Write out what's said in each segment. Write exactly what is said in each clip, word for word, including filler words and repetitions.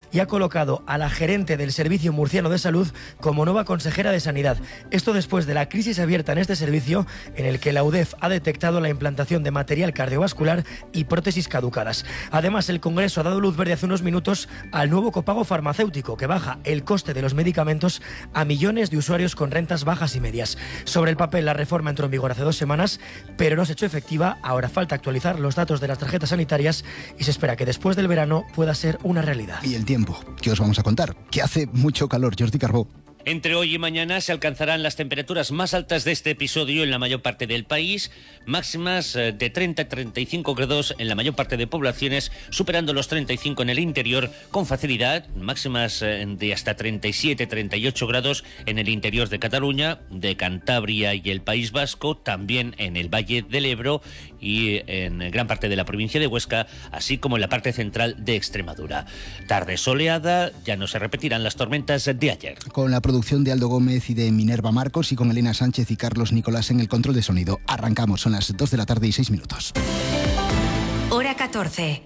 y ha colocado a la gerente del Servicio Murciano de Salud como nueva consejera de Sanidad. Esto después de la crisis abierta en este servicio, en el que la U D E F ha detectado la implantación de material cardiovascular y prótesis caducadas. Además, el Congreso ha dado luz verde hace unos minutos al nuevo copago farmacéutico, que baja el coste de los medicamentos a millones de usuarios con rentas bajas y medias. Sobre el papel, la reforma entró en vigor hace dos semanas, pero no se ha hecho efectiva. Ahora falta actualizar los datos de las tarjetas sanitarias y se espera que después del verano pueda ser una realidad. Y el tiempo, ¿qué os vamos a contar? Que hace mucho calor, Jordi Carbó. Entre hoy y mañana se alcanzarán las temperaturas más altas de este episodio en la mayor parte del país, máximas de treinta a treinta y cinco grados en la mayor parte de poblaciones, superando los treinta y cinco en el interior con facilidad, máximas de hasta treinta y siete a treinta y ocho grados en el interior de Cataluña, de Cantabria y el País Vasco, también en el Valle del Ebro y en gran parte de la provincia de Huesca, así como en la parte central de Extremadura. Tarde soleada, ya no se repetirán las tormentas de ayer. Con la producción de Aldo Gómez y de Minerva Marcos y con Elena Sánchez y Carlos Nicolás en el control de sonido. Arrancamos, son las dos de la tarde y seis minutos. Hora catorce.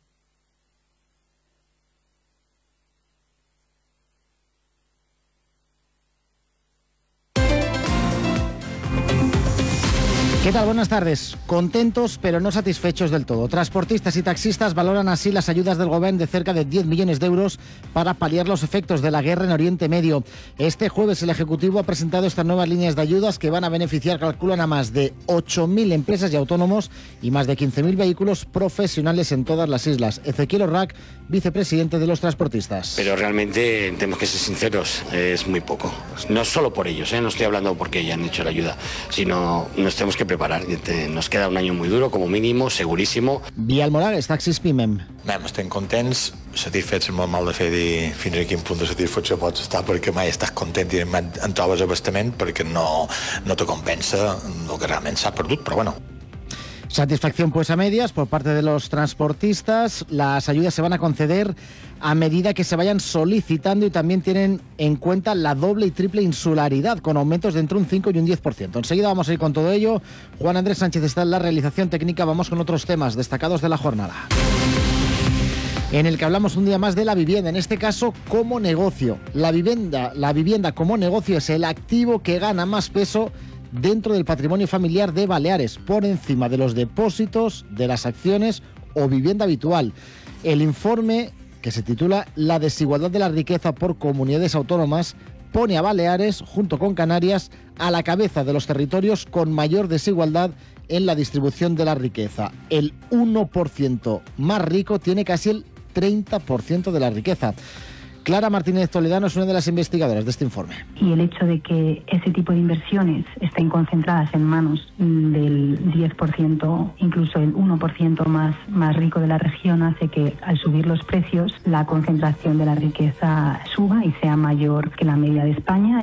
¿Qué tal? Buenas tardes. Contentos, pero no satisfechos del todo. Transportistas y taxistas valoran así las ayudas del Gobierno de cerca de diez millones de euros para paliar los efectos de la guerra en Oriente Medio. Este jueves el Ejecutivo ha presentado estas nuevas líneas de ayudas que van a beneficiar, calculan, a más de ocho mil empresas y autónomos y más de quince mil vehículos profesionales en todas las islas. Ezequiel Orrac, vicepresidente de los transportistas. Pero realmente tenemos que ser sinceros, es muy poco. No solo por ellos, ¿eh? No estoy hablando porque ya han hecho la ayuda, sino nos tenemos que preparar. Nos queda un any molt duro, com a mínim, seguríssim. Biel Moragues, Taxis Pimem. Anem, estem contents, satisfets, és molt mal de fer dir fins a quin punt de satisfacció pots estar, perquè mai estàs content i mai en trobes abastament, perquè no, no te compensa el que realment s'ha perdut, però bueno. Satisfacción pues a medias por parte de los transportistas. Las ayudas se van a conceder a medida que se vayan solicitando y también tienen en cuenta la doble y triple insularidad, con aumentos de entre un cinco y un diez por ciento. Enseguida vamos a ir con todo ello. Juan Andrés Sánchez está en la realización técnica. Vamos con otros temas destacados de la jornada, en el que hablamos un día más de la vivienda, en este caso como negocio. La vivienda, la vivienda como negocio es el activo que gana más peso dentro del patrimonio familiar de Baleares, por encima de los depósitos, de las acciones o vivienda habitual. El informe, que se titula La desigualdad de la riqueza por comunidades autónomas, pone a Baleares, junto con Canarias, a la cabeza de los territorios con mayor desigualdad en la distribución de la riqueza. El uno por ciento más rico tiene casi el treinta por ciento de la riqueza. Clara Martínez Toledano es una de las investigadoras de este informe. Y el hecho de que ese tipo de inversiones estén concentradas en manos del diez por ciento, incluso el uno por ciento más, más rico de la región, hace que al subir los precios la concentración de la riqueza suba y sea mayor que la media de España.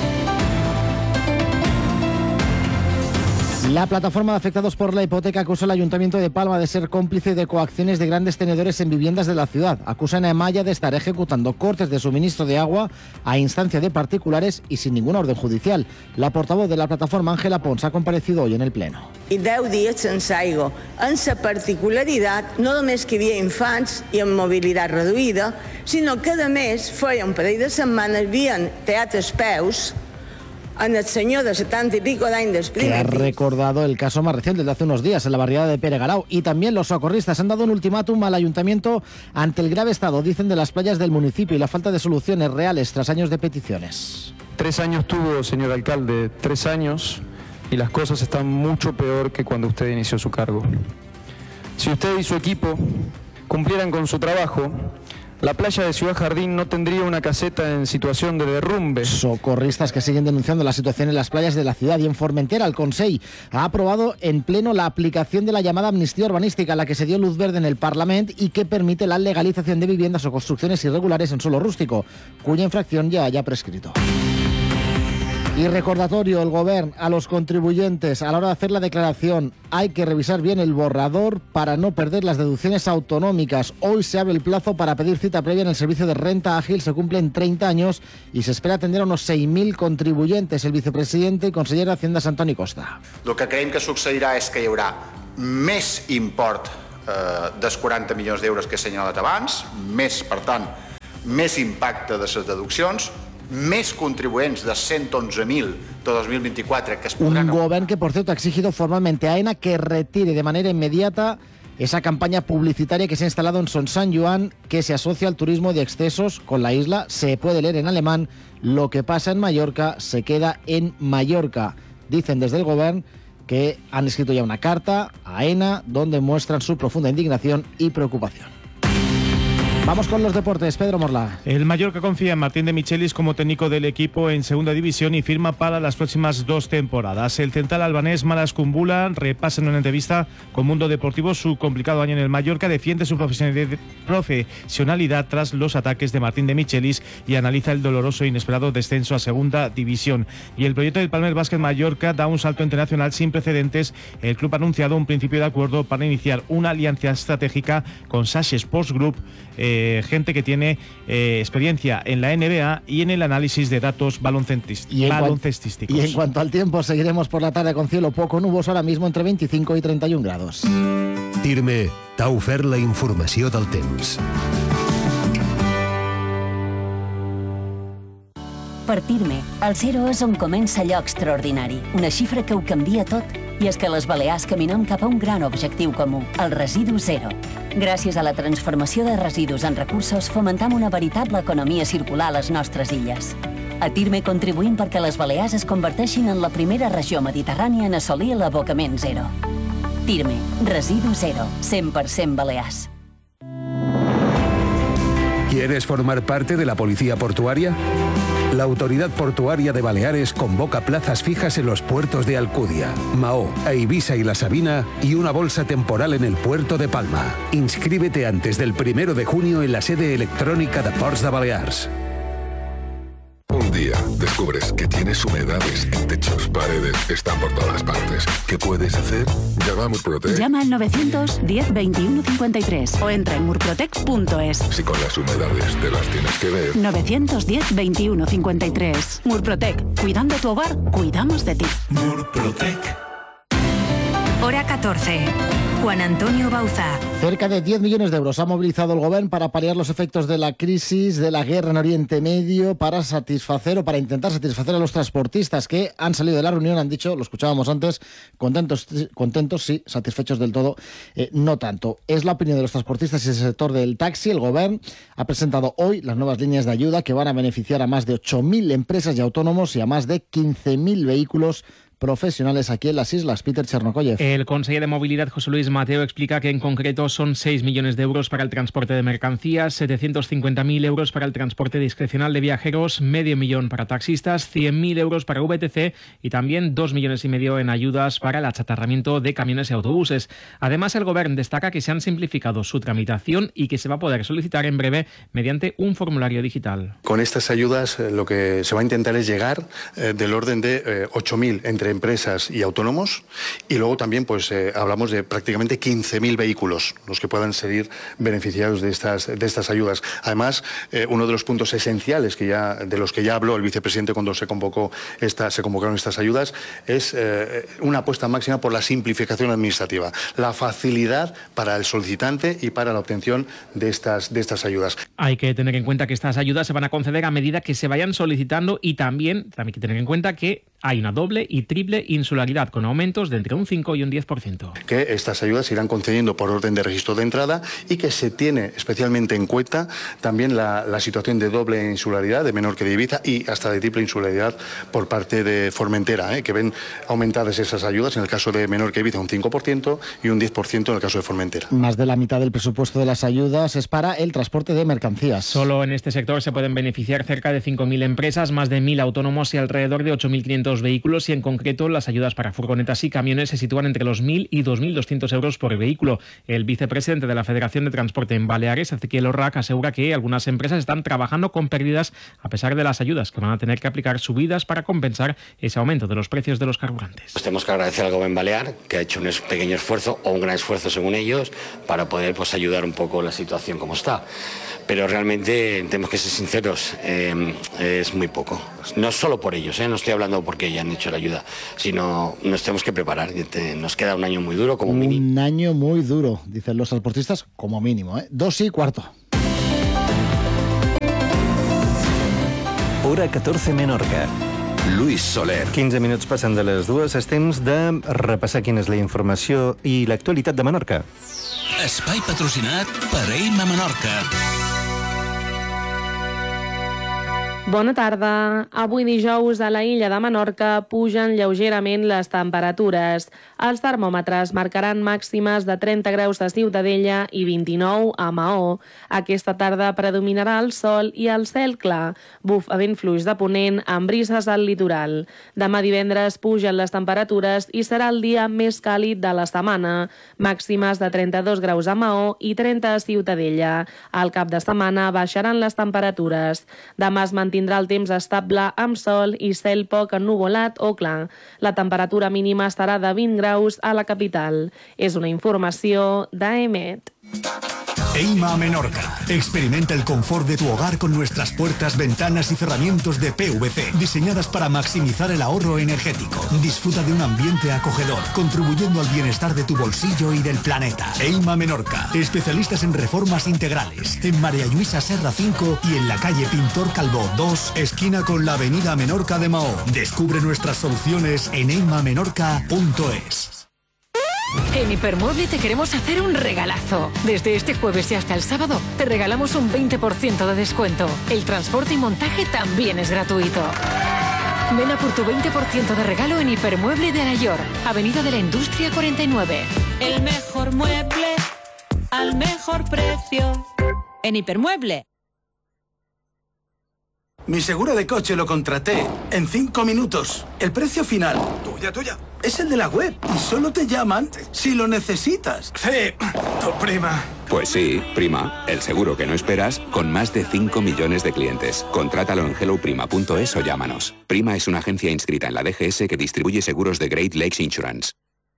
La plataforma de afectados por la hipoteca acusa al Ayuntamiento de Palma de ser cómplice de coacciones de grandes tenedores en viviendas de la ciudad. Acusan a Emaya de estar ejecutando cortes de suministro de agua a instancia de particulares y sin ninguna orden judicial. La portavoz de la plataforma, Ángela Pons, ha comparecido hoy en el Pleno. I deu dies sense aigua. En la particularitat, no només que hi havia infants i amb mobilitat reduïda, sinó que a més feia un parell de setmanes havien teatres peus en el señor de setenta y pico de años que ha recordado el caso más reciente de hace unos días en la barriada de Peregarau. Y también los socorristas han dado un ultimátum al ayuntamiento ante el grave estado, dicen, de las playas del municipio y la falta de soluciones reales tras años de peticiones. Tres años tuvo, señor alcalde, tres años, y las cosas están mucho peor que cuando usted inició su cargo. Si usted y su equipo cumplieran con su trabajo, la playa de Ciudad Jardín no tendría una caseta en situación de derrumbe. Socorristas que siguen denunciando la situación en las playas de la ciudad. Y en Formentera, el Consell ha aprobado en pleno la aplicación de la llamada amnistía urbanística, a la que se dio luz verde en el Parlamento y que permite la legalización de viviendas o construcciones irregulares en suelo rústico, cuya infracción ya haya prescrito. Y recordatorio, el Gobierno a los contribuyentes a la hora de hacer la declaración: hay que revisar bien el borrador para no perder las deducciones autonómicas. Hoy se abre el plazo para pedir cita previa en el servicio de renta ágil, se cumplen treinta años y se espera atender a unos seis mil contribuyentes. El vicepresidente y conseller de Hacienda, Antoni Costa. El que creiem que succeirà és que hi haurà més import eh, dels quaranta milions d'euros que he assenyalat abans, més, per tant, més impacte de les deduccions, més contribuents de cent onze mil de dos mil veinticuatro que es podran... Un govern que, por cierto, ha exigido formalmente a AENA que retire de manera inmediata esa campaña publicitaria que se ha instalado en Son San Juan, que se asocia al turismo de excesos con la isla. Se puede leer en alemán: lo que pasa en Mallorca se queda en Mallorca. Dicen desde el gobierno que han escrito ya una carta a AENA donde muestran su profunda indignación y preocupación. Vamos con los deportes, Pedro Morla. El Mallorca confía en Martín de Michelis como técnico del equipo en segunda división y firma para las próximas dos temporadas. El central albanés Malas Kumbula repasa en una entrevista con Mundo Deportivo su complicado año en el Mallorca, defiende su profesionalidad tras los ataques de Martín de Michelis y analiza el doloroso e inesperado descenso a segunda división. Y el proyecto del Palmer Básquet Mallorca da un salto internacional sin precedentes. El club ha anunciado un principio de acuerdo para iniciar una alianza estratégica con Sash Sports Group, eh, gente que tiene eh, experiencia en la N B A y en el análisis de datos baloncestísticos. Y en cuanto al tiempo, seguiremos por la tarde con cielo poco nuboso, ahora mismo entre veinticinco y treinta y un grados. Tirme t'ha ofert la informació del temps. Per Tirme, el zero és on comença allò extraordinari, una xifra que ho canvia tot. I és que les Balears caminem cap a un gran objectiu comú, el residu zero. Gràcies a la transformació de residus en recursos, fomentam una veritable economia circular a les nostres illes. A Tirme contribuïm perquè les Balears es converteixin en la primera regió mediterrània en assolir l'abocament zero. Tirme, residu zero, cent per cent Balears. ¿Quieres formar parte de la policía portuaria? La Autoridad Portuaria de Baleares convoca plazas fijas en los puertos de Alcudia, Mahó, Eivissa y La Sabina y una bolsa temporal en el puerto de Palma. Inscríbete antes del primero de junio en la sede electrónica de Ports de Balears. Un día descubres que tienes humedades en techos, paredes, están por todas partes. ¿Qué puedes hacer? Llama a Murprotec. Llama al novecientos diez veintiuno cincuenta y tres o entra en murprotec punto es. Si con las humedades te las tienes que ver. novecientos diez veintiuno cincuenta y tres. Murprotec. Cuidando tu hogar, cuidamos de ti. Murprotec. Hora catorce. Juan Antonio Bauzá. Cerca de diez millones de euros ha movilizado el gobierno para paliar los efectos de la crisis, de la guerra en Oriente Medio, para satisfacer o para intentar satisfacer a los transportistas que han salido de la reunión, han dicho, lo escuchábamos antes, contentos, contentos sí, satisfechos del todo, eh, no tanto. Es la opinión de los transportistas y el sector del taxi. El gobierno ha presentado hoy las nuevas líneas de ayuda que van a beneficiar a más de ocho mil empresas y autónomos y a más de quince mil vehículos profesionales aquí en las islas. Peter Chernokoyev. El conseller de Movilidad, José Luis Mateo, explica que en concreto son seis millones de euros para el transporte de mercancías, setecientos cincuenta mil euros para el transporte discrecional de viajeros, medio millón para taxistas, cien mil euros para V T C y también dos millones y medio en ayudas para el achatarramiento de camiones y autobuses. Además, el gobierno destaca que se han simplificado su tramitación y que se va a poder solicitar en breve mediante un formulario digital. Con estas ayudas eh, lo que se va a intentar es llegar eh, del orden de eh, ocho mil entre empresas y autónomos, y luego también pues eh, hablamos de prácticamente quince mil vehículos los que puedan ser beneficiados de estas, de estas ayudas. Además, eh, uno de los puntos esenciales que ya, de los que ya habló el vicepresidente cuando se convocó esta, se convocaron estas ayudas es eh, una apuesta máxima por la simplificación administrativa, la facilidad para el solicitante y para la obtención de estas, de estas ayudas. Hay que tener en cuenta que estas ayudas se van a conceder a medida que se vayan solicitando y también, también hay que tener en cuenta que hay una doble y triple insularidad con aumentos de entre un cinco y un diez por ciento. Que estas ayudas se irán concediendo por orden de registro de entrada y que se tiene especialmente en cuenta también la, la situación de doble insularidad de Menorca y de Ibiza y hasta de triple insularidad por parte de Formentera, ¿eh? que ven aumentadas esas ayudas en el caso de Menorca y Ibiza un cinco por ciento y un diez por ciento en el caso de Formentera. Más de la mitad del presupuesto de las ayudas es para el transporte de mercancías. Solo en este sector se pueden beneficiar cerca de cinco mil empresas, más de mil autónomos y alrededor de ocho mil quinientos vehículos, y en concreto las ayudas para furgonetas y camiones se sitúan entre los mil y dos mil doscientos euros por vehículo. El vicepresidente de la Federación de Transporte en Baleares, Ezequiel Orrac, asegura que algunas empresas están trabajando con pérdidas a pesar de las ayudas, que van a tener que aplicar subidas para compensar ese aumento de los precios de los carburantes. Pues tenemos que agradecer al Gobierno Balear, que ha hecho un pequeño esfuerzo o un gran esfuerzo según ellos para poder pues, ayudar un poco la situación como está. Pero realmente tenemos que ser sinceros, eh, es muy poco. No solo por ellos, eh, no estoy hablando porque ya han hecho la ayuda, sino nos tenemos que preparar. Nos queda un año muy duro como mínimo. Un año muy duro, dicen los transportistas, como mínimo. ¿eh? Dos y cuarto. Hora catorze Menorca. Luis Soler. quinze minuts passen de les dues. És temps de repassar quina és la informació i l'actualitat de Menorca. Espai patrocinat per Eima Menorca. Bona tarda. Avui dijous a la illa de Menorca pugen lleugerament les temperatures. Els termòmetres marcaran màximes de trenta graus a Ciutadella i vint-i-nou a Maó. Aquesta tarda predominarà el sol i el cel clar. Bufa vent fluix de ponent amb brises al litoral. Demà divendres pugen les temperatures i serà el dia més càlid de la setmana. Màximes de trenta-dos graus a Maó i trenta a Ciutadella. Al cap de setmana baixaran les temperatures. Demà es mantindrà tindrà el temps estable amb sol i cel poc ennuvolat o clar. La temperatura mínima estarà de vint graus a la capital. És una informació d'A M E T. Eima Menorca. Experimenta el confort de tu hogar con nuestras puertas, ventanas y cerramientos de P V C, diseñadas para maximizar el ahorro energético. Disfruta de un ambiente acogedor, contribuyendo al bienestar de tu bolsillo y del planeta. Eima Menorca. Especialistas en reformas integrales. En María Luisa Serra cinco y en la calle Pintor Calvo dos, esquina con la avenida Menorca de Mahó. Descubre nuestras soluciones en eima menorca punto es. En Hipermueble te queremos hacer un regalazo. Desde este jueves y hasta el sábado te regalamos un veinte por ciento de descuento. El transporte y montaje también es gratuito. Ven a por tu veinte por ciento de regalo en Hipermueble de Alayor, Avenida de la Industria cuarenta y nueve. El mejor mueble al mejor precio. En Hipermueble. Mi seguro de coche lo contraté en cinco minutos. El precio final, tuya, tuya, es el de la web y solo te llaman si lo necesitas. Sí, tu prima. Pues sí, Prima, el seguro que no esperas con más de cinco millones de clientes. Contrátalo en hello prima punto es o llámanos. Prima es una agencia inscrita en la D G S que distribuye seguros de Great Lakes Insurance.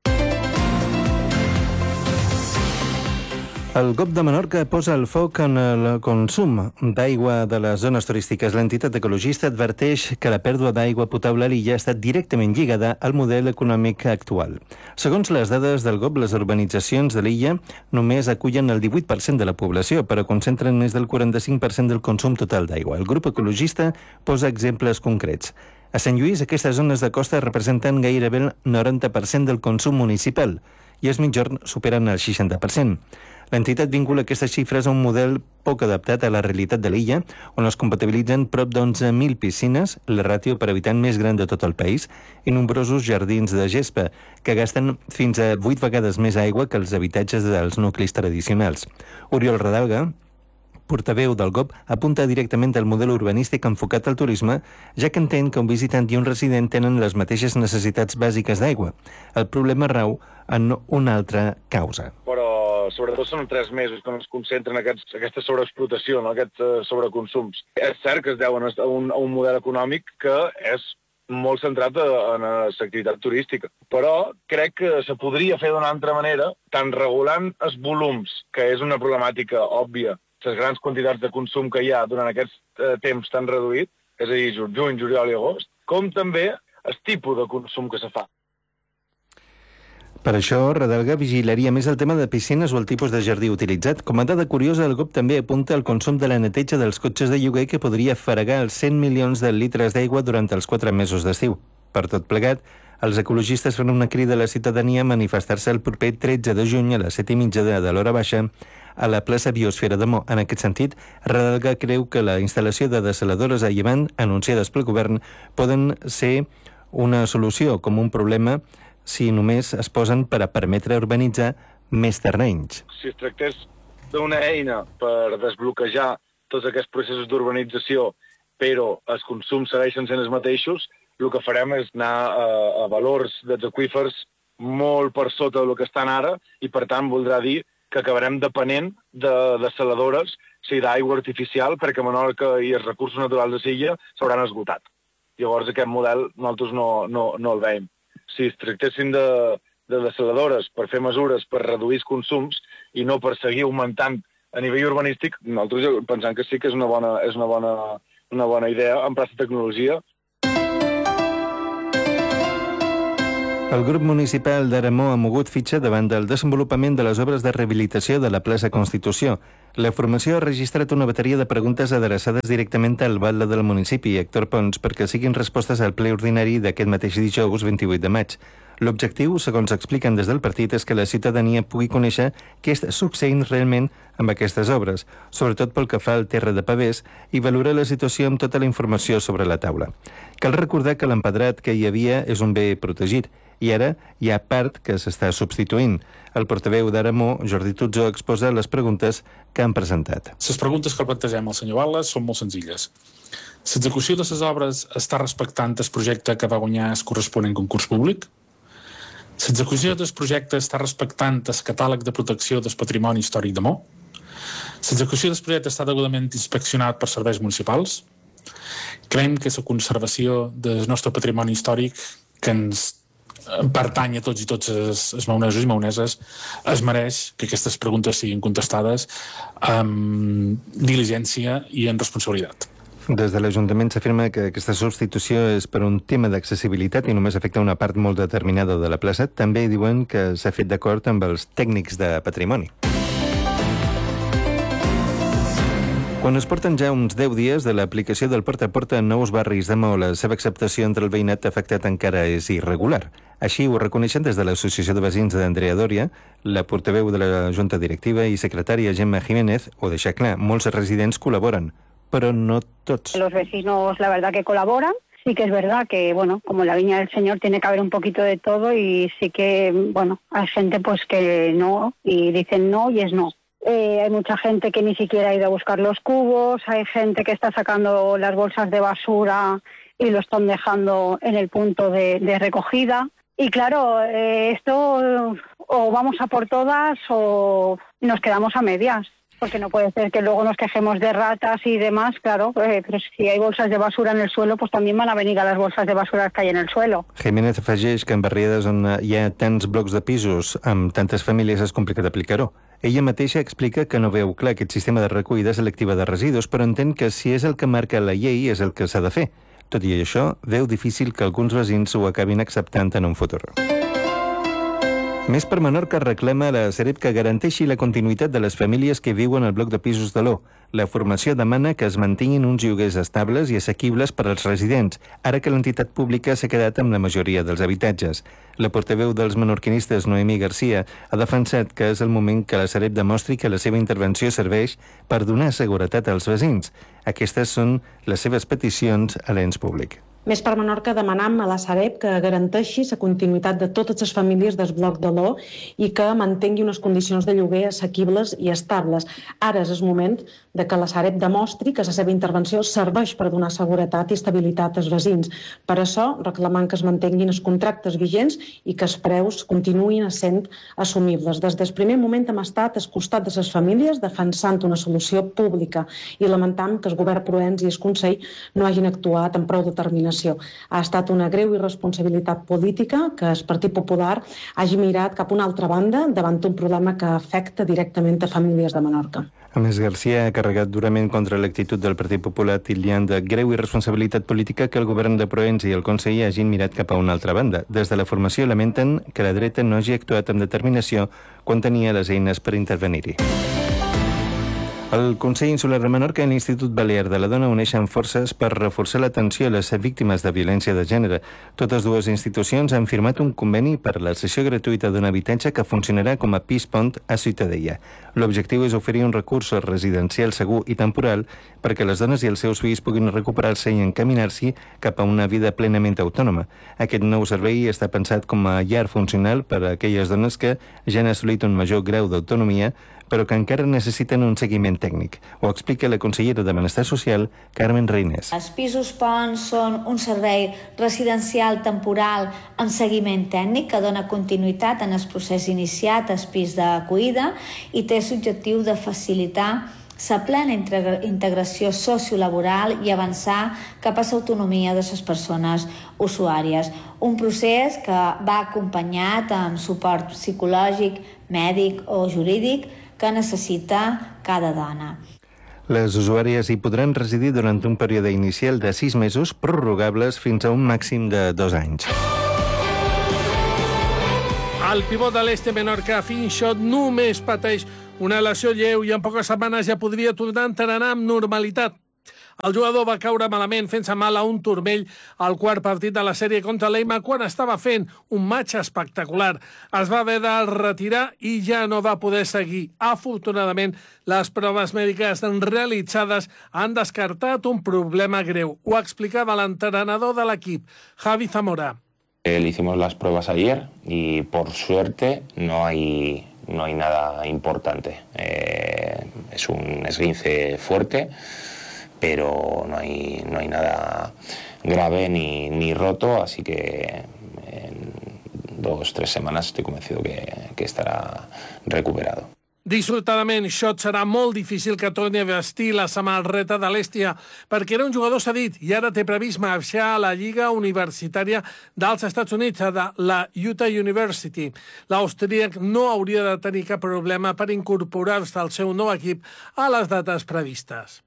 El G O P de Menorca posa el foc en el consum d'aigua de les zones turístiques. L'entitat ecologista adverteix que la pèrdua d'aigua potable a l'illa ha estat directament lligada al model econòmic actual. Segons les dades del G O P, les urbanitzacions de l'illa només acullen el divuit per cent de la població, però concentren més del quaranta-cinc per cent del consum total d'aigua. El grup ecologista posa exemples concrets. A Sant Lluís, aquestes zones de costa representen gairebé el noranta per cent del consum municipal i els Migjorn superen el seixanta per cent. L'entitat vincula aquestes xifres a un model poc adaptat a la realitat de l'illa, on es compatibilitzen prop d'onze mil piscines, la ràtio per habitant més gran de tot el país, i nombrosos jardins de gespa, que gasten fins a vuit vegades més aigua que els habitatges dels nuclis tradicionals. Oriol Radalga, portaveu del G O P, apunta directament al model urbanístic enfocat al turisme, ja que entén que un visitant i un resident tenen les mateixes necessitats bàsiques d'aigua. El problema rau en una altra causa. Però sobretot són tres mesos que es concentren aquests, aquesta sobreexplotació, no? Aquests uh, sobreconsums. És cert que es deuen a un, a un model econòmic que és molt centrat en l'activitat turística, però crec que se podria fer d'una altra manera, tant regulant els volums, que és una problemàtica òbvia, les grans quantitats de consum que hi ha durant aquest eh, temps tan reduït, és a dir, juny, juliol i agost, com també el tipus de consum que se fa. Per això, Radalga vigilaria més el tema de piscines o el tipus de jardí utilitzat. Com a dada curiosa, el G O P també apunta el consum de la neteja dels cotxes de lloguer que podria fregar els cent milions de litres d'aigua durant els quatre mesos d'estiu. Per tot plegat, els ecologistes fan una crida a la ciutadania a manifestar-se el proper tretze de juny a les set i mitja de, de l'hora baixa a la plaça Biosfera de Mo. En aquest sentit, Radalga creu que la instal·lació de desaladores a llevant, anunciades pel govern, poden ser una solució com un problema si només es posen per a permetre urbanitzar més terrenys. Si es tractés d'una eina per desbloquejar tots aquests processos d'urbanització, però els consums segueixen sent els mateixos, el que farem és anar a, a valors dels aqüífers molt per sota del que estan ara i, per tant, voldrà dir que acabarem depenent de desaladores, o sigui, d'aigua artificial, perquè Menorca i els recursos naturals de l'illa s'hauran esgotat. Llavors, aquest model nosaltres no, no, no el veiem. Si es tractessin de, de desaladores per fer mesures per reduir els consums i no per seguir augmentant a nivell urbanístic, nosaltres pensem que sí que és una bona, és una bona, una bona idea emprar la tecnologia. El grup municipal d'Aramó ha mogut fitxa davant del desenvolupament de les obres de rehabilitació de la plaça Constitució. La formació ha registrat una bateria de preguntes adreçades directament al batlle del municipi, Héctor Pons, perquè siguin respostes al ple ordinari d'aquest mateix dijous vint-i-vuit de maig. L'objectiu, segons expliquen des del partit, és que la ciutadania pugui conèixer què està succeint realment amb aquestes obres, sobretot pel que fa al terra de pavés, i valorar la situació amb tota la informació sobre la taula. Cal recordar que l'empedrat que hi havia és un bé protegit, i ara hi ha part que s'està substituint. El portaveu d'Aramó, Jordi Tutzó, exposa les preguntes que han presentat. Les preguntes que plantegem al senyor Batlle són molt senzilles. L'execució de les obres està respectant el projecte que va guanyar el corresponent concurs públic? L'execució del projecte està respectant el catàleg de protecció del patrimoni històric de Mo? L'execució del projecte està degudament inspeccionat per serveis municipals? Creiem que la conservació del nostre patrimoni històric, que ens pertany a tots i tots els, els maonesos i maoneses, es mereix que aquestes preguntes siguin contestades amb diligència i amb responsabilitat. Des de l'Ajuntament s'afirma que aquesta substitució és per un tema d'accessibilitat i només afecta una part molt determinada de la plaça. També diuen que s'ha fet d'acord amb els tècnics de patrimoni. Quan es porten ja uns deu dies de l'aplicació del porta a porta en nous barris de Maó, la seva acceptació entre el veïnat afectat encara és irregular. Així ho reconeixen des de l'Associació de Veïns d'Andrea Doria, la portaveu de la Junta Directiva i secretària Gemma Jiménez, o deixar clar, molts residents col·laboren, però no tots. Los vecinos, la verdad que colaboran. Sí que es verdad que, bueno, como la Viña del Señor tiene que haber un poquito de todo y sí que, bueno, hay gente pues que no y dicen no y es no. Eh, hay mucha gente que ni siquiera ha ido a buscar los cubos, hay gente que está sacando las bolsas de basura y lo están dejando en el punto de, de recogida. Y claro, eh, esto o vamos a por todas o nos quedamos a medias, porque no puede ser que luego nos quejemos de ratas y demás, claro, eh, pero si hay bolsas de basura en el suelo, pues también van a venir a las bolsas de basura que hay en el suelo. Jiménez afegeix que en barriades on hi ha tants blocs de pisos amb tantes famílies és complicat aplicar-ho. Ella mateixa explica que no veu clar aquest sistema de recollida selectiva de residus, però entén que si és el que marca la llei és el que s'ha de fer. Tot i això, veu difícil que alguns veïns ho acabin acceptant en un futur. Més per Menorca reclama a la Sareb que garanteixi la continuïtat de les famílies que viuen al bloc de pisos de l'O. La formació demana que es mantinguin uns lloguers estables i assequibles per als residents, ara que l'entitat pública s'ha quedat amb la majoria dels habitatges. La portaveu dels menorquinistes, Noemí Garcia, ha defensat que és el moment que la Sareb demostri que la seva intervenció serveix per donar seguretat als veïns. Aquestes són les seves peticions a l'ens públic. Més per Menorca demanam a la Sareb que garanteixi la continuïtat de totes les famílies del bloc de l'O i que mantengui unes condicions de lloguer assequibles i estables. Ara és el moment de que la Sareb demostri que la seva intervenció serveix per donar seguretat i estabilitat als veïns. Per això reclamant que es mantenguin els contractes vigents i que els preus continuïn sent assumibles. Des del primer moment hem estat al costat de les famílies defensant una solució pública i lamentam que el govern proens i el Consell no hagin actuat amb prou determinació. Ha estat una greu irresponsabilitat política que el Partit Popular hagi mirat cap a una altra banda davant un problema que afecta directament a famílies de Menorca. A més, Garcia ha carregat durament contra l'actitud del Partit Popular titllant de greu irresponsabilitat política que el govern de Provença i el Consell hagin mirat cap a una altra banda. Des de la formació lamenten que la dreta no hagi actuat amb determinació quan tenia les eines per intervenir-hi. El Consell Insular de Menorca i l'Institut Balear de la Dona uneixen forces per reforçar l'atenció a les víctimes de violència de gènere. Totes dues institucions han firmat un conveni per a la cessió gratuïta d'un habitatge que funcionarà com a pis pont a Ciutadella. L'objectiu és oferir un recurs residencial segur i temporal perquè les dones i els seus fills puguin recuperar-se i encaminar-s'hi cap a una vida plenament autònoma. Aquest nou servei està pensat com a llar funcional per a aquelles dones que ja han assolit un major grau d'autonomia però que encara necessiten un seguiment tècnic. Ho explica la consellera de Benestar Social, Carmen Reynés. Els pisos ponts són un servei residencial temporal amb seguiment tècnic que dona continuïtat en el procés iniciat al pis d'acollida i té l'objectiu de facilitar la plena integració sociolaboral i avançar cap a l'autonomia de les persones usuàries. Un procés que va acompanyat amb suport psicològic, mèdic o jurídic que necessita cada dona. Les usuàries hi podran residir durant un període inicial de sis mesos, prorrogables fins a un màxim de dos anys. El pivot de l'Este Menorca, Finxot, només pateix una lesió lleu i en poques setmanes ja podria tornar a entrenar amb normalitat. El jugador va caure malament fent-se mal a un turmell al quart partit de la sèrie contra l'Eima quan estava fent un matx espectacular. Es va haver de retirar i ja no va poder seguir. Afortunadament, les proves mèdiques realitzades han descartat un problema greu. Ho explicava l'entrenador de l'equip, Javi Zamora. Le hicimos las pruebas ayer y por suerte no hay, no hay nada importante. Eh, es un esguince fuerte, pero no hay, no hay nada grave ni, ni roto, así que en dos, tres semanas estoy convencido que, que estará recuperado. Dissortadament, Xot serà molt difícil que torni a vestir la samarreta de l'Estia, perquè era un jugador cedit i ara té previst marxar a la Lliga Universitària dels Estats Units, de la Utah University. L'austríac no hauria de tenir cap problema per incorporar-se al seu nou equip a les dates previstes.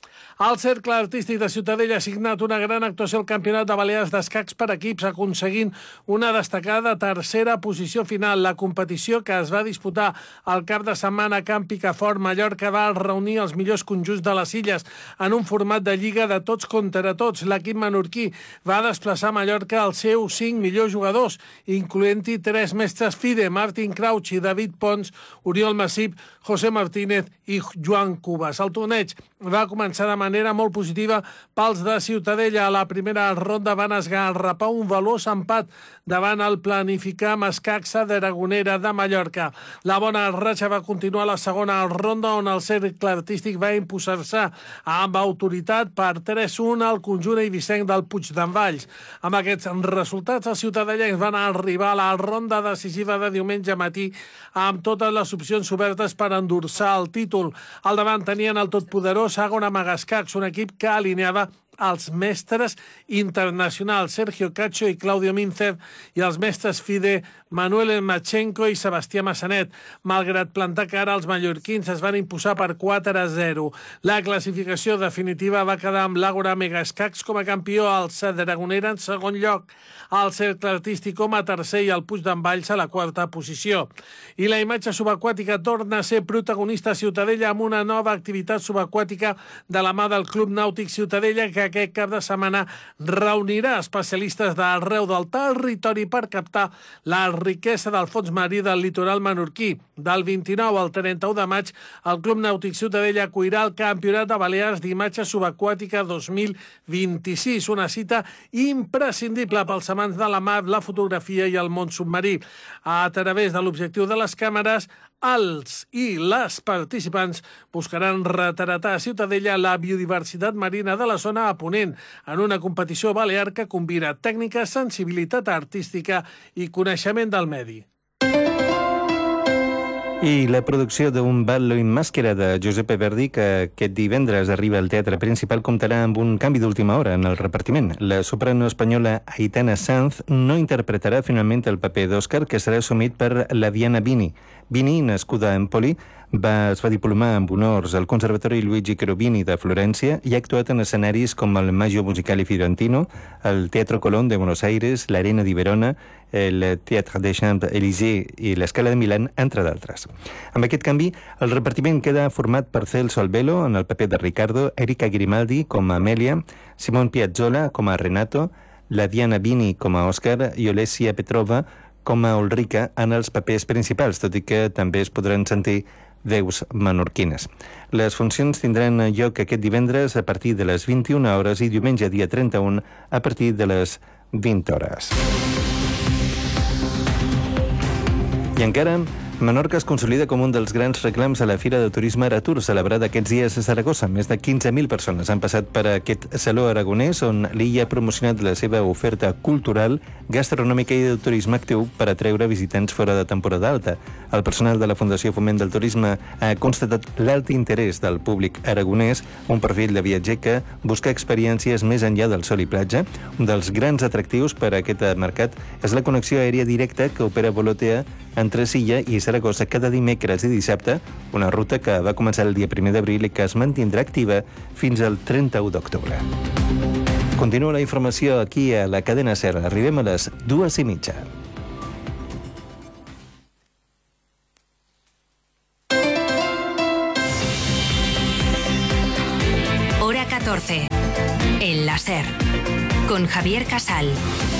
El Cercle Artístic de Ciutadella ha signat una gran actuació al Campionat de Balears d'Escacs per equips, aconseguint una destacada tercera posició final. La competició, que es va disputar el cap de setmana a Camp Picafort, Mallorca, va reunir els millors conjunts de les illes en un format de lliga de tots contra tots. L'equip menorquí va desplaçar a Mallorca els seus cinc millors jugadors, incloent-hi tres mestres FIDE, Martin Crouch i David Pons, Oriol Massip, José Martínez i Joan Cubas. El torneig va començar de manera molt positiva pels de Ciutadella. A la primera ronda van esgarrapar un veloç empat davant el planificam Escacs d'Aragonera de Mallorca. La bona ratxa va continuar a la segona ronda, on el Cercle Artístic va imposar-se amb autoritat per tres a un al conjunt eivissenc del Puig d'en Valls. Amb aquests resultats, els ciutadellencs van arribar a la ronda decisiva de diumenge matí amb totes les opcions obertes per endorsar el títol. Al davant tenien el totpoderós Agora Magascacs, un equip que alineava els mestres internacionals Sergio Cacho i Claudio Mincer i els mestres FIDE Manuel Machenko i Sebastià Massanet. Malgrat plantar cara, els mallorquins es van imposar per quatre a zero. La classificació definitiva va quedar amb l'Àgora Megascacs com a campió, el D'Aragonera en segon lloc, el Cercle Artístic com a tercer i el Puig d'en Valls a la quarta posició. I la imatge subaquàtica torna a ser protagonista a Ciutadella amb una nova activitat subaquàtica de la mà del Club Nàutic Ciutadella, que aquest cap de setmana reunirà especialistes d'arreu del territori per captar la riquesa del fons marí del litoral menorquí. Del vint-i-nou al trenta-u de maig, el Club Nàutic Ciutadella acollirà el Campionat de Balears d'imatge subaquàtica dos mil vint-i-sis, una cita imprescindible pels amants de la mar, la fotografia i el món submarí. A través de l'objectiu de les càmeres, els i les participants buscaran retratar a Ciutadella la biodiversitat marina de la zona a ponent en una competició balear que combina tècnica, sensibilitat artística i coneixement del medi. I la producció d'un Ballo in Maschera de Giuseppe Verdi, que aquest divendres arriba al Teatre Principal, comptarà amb un canvi d'última hora en el repartiment. La soprano espanyola Aitana Sanz no interpretarà finalment el paper d'Òscar, que serà assumit per la Diana Bini. Bini, nascuda a Empoli, va, es va diplomar amb honors al Conservatori Luigi Cherubini de Florència i ha actuat en escenaris com el Maggio Musicale Fiorentino, el Teatro Colón de Buenos Aires, l'Arena di Verona, el Théâtre des Champs-Élysées i l'Escala de Milán, entre d'altres. Amb aquest canvi, el repartiment queda format per Celso Albelo en el paper de Ricardo, Erika Grimaldi com a Amelia, Simon Piazzolla com a Renato, la Diana Bini com a Òscar i Olesia Petrova com a Ulrica en els papers principals, tot i que també es podran sentir veus menorquines. Les funcions tindran lloc aquest divendres a partir de les vint-i-una hores i diumenge dia trenta-u a partir de les vint hores. I encara, Menorca es consolida com un dels grans reclams a la Fira de Turisme Aratur, celebrada aquests dies a Saragossa. Més de quinze mil persones han passat per aquest Saló Aragonès, on l'illa ha promocionat la seva oferta cultural, gastronòmica i de turisme actiu per atreure visitants fora de temporada alta. El personal de la Fundació Foment del Turisme ha constatat l'alt interès del públic aragonès, un perfil de viatger que busca experiències més enllà del sol i platja. Un dels grans atractius per a aquest mercat és la connexió aèria directa que opera Volotea entre Silla i Saragossa cada dimecres i dissabte, una ruta que va començar el dia primer d'abril i que es mantindrà activa fins al trenta-u d'octubre. Continua la informació aquí a la cadena SER. Arribem a les dues i mitja. El láser, con Javier Casal.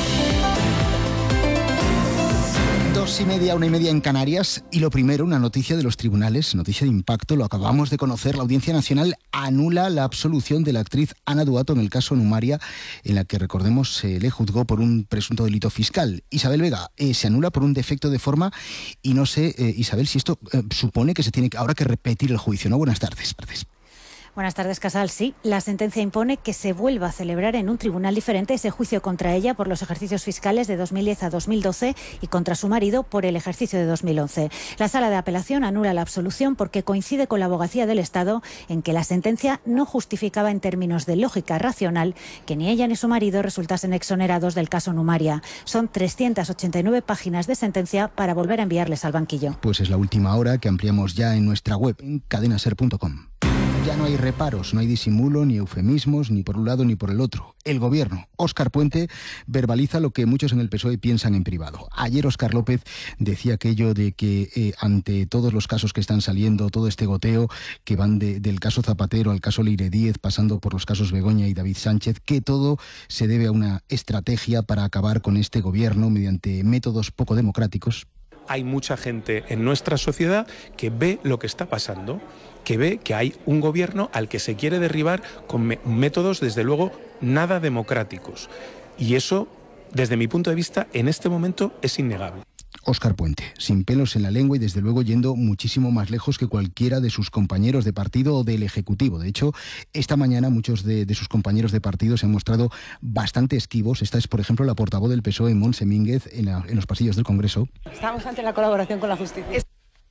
Dos y media, una y media en Canarias. Y lo primero, una noticia de los tribunales, noticia de impacto, lo acabamos de conocer. La Audiencia Nacional anula la absolución de la actriz Ana Duato en el caso Numaria, en la que, recordemos, se le juzgó por un presunto delito fiscal. Isabel Vega, eh, se anula por un defecto de forma y no sé, eh, Isabel, si esto eh, supone que se tiene ahora que repetir el juicio, ¿no? Buenas tardes. Tardes. Buenas tardes, Casal. Sí, la sentencia impone que se vuelva a celebrar en un tribunal diferente ese juicio contra ella por los ejercicios fiscales de dos mil diez a dos mil doce y contra su marido por el ejercicio de dos mil once. La Sala de Apelación anula la absolución porque coincide con la Abogacía del Estado en que la sentencia no justificaba en términos de lógica racional que ni ella ni su marido resultasen exonerados del caso Numaria. Son trescientas ochenta y nueve páginas de sentencia para volver a enviarles al banquillo. Pues es la última hora que ampliamos ya en nuestra web, en cadenaser punto com. Ya no hay reparos, no hay disimulo, ni eufemismos, ni por un lado ni por el otro. El gobierno, Óscar Puente, verbaliza lo que muchos en el P S O E piensan en privado. Ayer Óscar López decía aquello de que eh, ante todos los casos que están saliendo, todo este goteo que van de, del caso Zapatero al caso Leire Díez, pasando por los casos Begoña y David Sánchez, que todo se debe a una estrategia para acabar con este gobierno mediante métodos poco democráticos. Hay mucha gente en nuestra sociedad que ve lo que está pasando, que ve que hay un gobierno al que se quiere derribar con métodos, desde luego, nada democráticos. Y eso, desde mi punto de vista, en este momento es innegable. Óscar Puente, sin pelos en la lengua y desde luego yendo muchísimo más lejos que cualquiera de sus compañeros de partido o del Ejecutivo. De hecho, esta mañana muchos de, de sus compañeros de partido se han mostrado bastante esquivos. Esta es, por ejemplo, la portavoz del P S O E, Montse Mínguez, en, la, en los pasillos del Congreso. Estamos ante la colaboración con la justicia.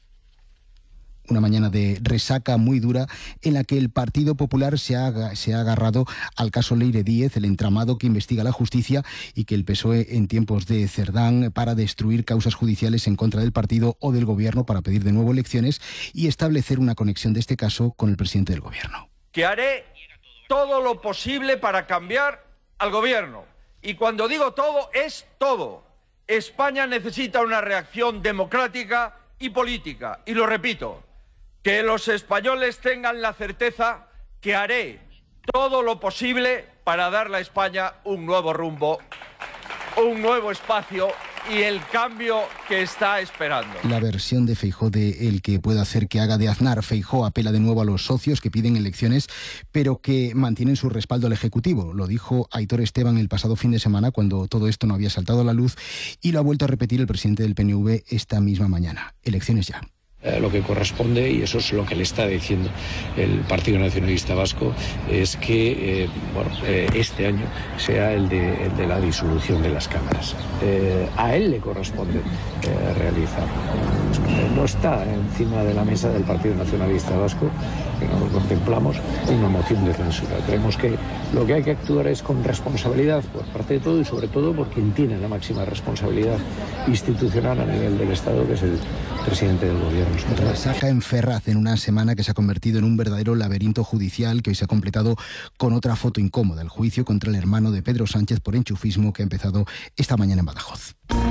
Una mañana de resaca muy dura en la que el Partido Popular se ha, se ha agarrado al caso Leire Díez, el entramado que investiga la justicia, y que el P S O E en tiempos de Cerdán para destruir causas judiciales en contra del partido o del gobierno para pedir de nuevo elecciones y establecer una conexión de este caso con el presidente del gobierno. Que haré todo lo posible para cambiar al gobierno. Y cuando digo todo, es todo. España necesita una reacción democrática y política. Y lo repito, que los españoles tengan la certeza que haré todo lo posible para darle a España un nuevo rumbo, un nuevo espacio y el cambio que está esperando. La versión de Feijóo de el que puede hacer que haga de Aznar. Feijóo apela de nuevo a los socios que piden elecciones, pero que mantienen su respaldo al Ejecutivo. Lo dijo Aitor Esteban el pasado fin de semana, cuando todo esto no había saltado a la luz, y lo ha vuelto a repetir el presidente del P N V esta misma mañana. Elecciones ya. Eh, lo que corresponde, y eso es lo que le está diciendo el Partido Nacionalista Vasco, es que eh, bueno, eh, este año sea el de, el de la disolución de las cámaras. Eh, a él le corresponde eh, realizarlo. Eh, no está encima de la mesa del Partido Nacionalista Vasco, que no lo contemplamos, una moción de censura. Creemos que lo que hay que actuar es con responsabilidad por parte de todo y sobre todo por quien tiene la máxima responsabilidad institucional a nivel del Estado, que es el presidente del gobierno. Resaca en Ferraz en una semana que se ha convertido en un verdadero laberinto judicial, que hoy se ha completado con otra foto incómoda: el juicio contra el hermano de Pedro Sánchez por enchufismo, que ha empezado esta mañana en Badajoz.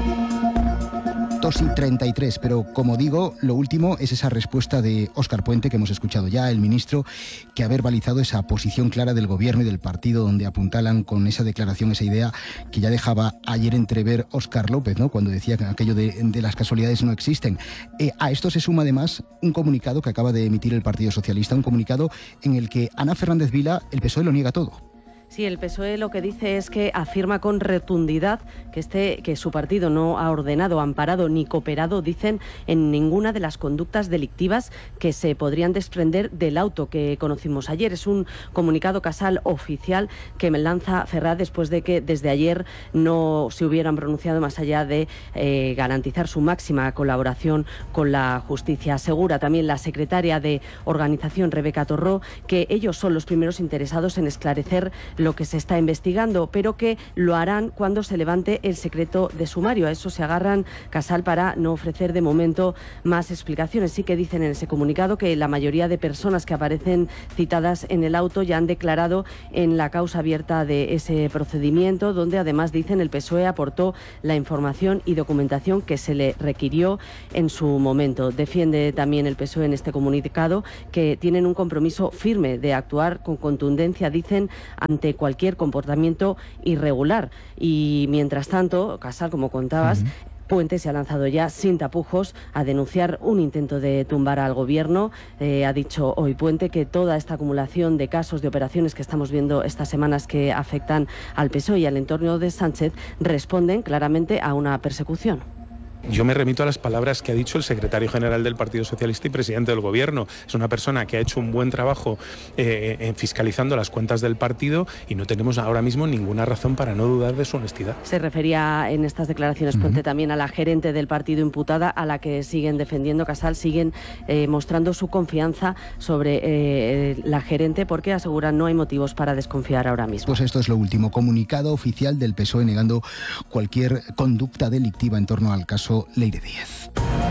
dos y treinta y tres, pero como digo, lo último es esa respuesta de Óscar Puente que hemos escuchado ya, el ministro, que ha verbalizado esa posición clara del gobierno y del partido, donde apuntalan con esa declaración, esa idea que ya dejaba ayer entrever Óscar López, ¿no?, cuando decía que aquello de, de las casualidades no existen. Eh, a esto se suma además un comunicado que acaba de emitir el Partido Socialista, un comunicado en el que Ana Fernández Vila, el P S O E, lo niega todo. Sí, el P S O E lo que dice es que afirma con rotundidad que este que su partido no ha ordenado, amparado ni cooperado, dicen, en ninguna de las conductas delictivas que se podrían desprender del auto que conocimos ayer. Es un comunicado, Casal, oficial que me lanza Ferraz después de que desde ayer no se hubieran pronunciado más allá de eh, garantizar su máxima colaboración con la justicia. Asegura también la secretaria de Organización, Rebeca Torró, que ellos son los primeros interesados en esclarecer lo que se está investigando, pero que lo harán cuando se levante el secreto de sumario. A eso se agarran, Casal, para no ofrecer de momento más explicaciones. Sí que dicen en ese comunicado que la mayoría de personas que aparecen citadas en el auto ya han declarado en la causa abierta de ese procedimiento, donde además, dicen, el P S O E aportó la información y documentación que se le requirió en su momento. Defiende también el P S O E en este comunicado que tienen un compromiso firme de actuar con contundencia, dicen, ante ante cualquier comportamiento irregular. Y mientras tanto, Casal, como contabas, uh-huh. Puente se ha lanzado ya sin tapujos a denunciar un intento de tumbar al gobierno. Eh, ha dicho hoy Puente que toda esta acumulación de casos, de operaciones que estamos viendo estas semanas que afectan al P S O E y al entorno de Sánchez responden claramente a una persecución. Yo me remito a las palabras que ha dicho el secretario general del Partido Socialista y presidente del Gobierno. Es una persona que ha hecho un buen trabajo eh, en fiscalizando las cuentas del partido y no tenemos ahora mismo ninguna razón para no dudar de su honestidad. Se refería en estas declaraciones Puente uh-huh. también a la gerente del partido imputada, a la que siguen defendiendo. Casal, siguen eh, mostrando su confianza sobre eh, la gerente, porque aseguran no hay motivos para desconfiar ahora mismo. Pues esto es lo último. Comunicado oficial del P S O E negando cualquier conducta delictiva en torno al caso Leire Díez.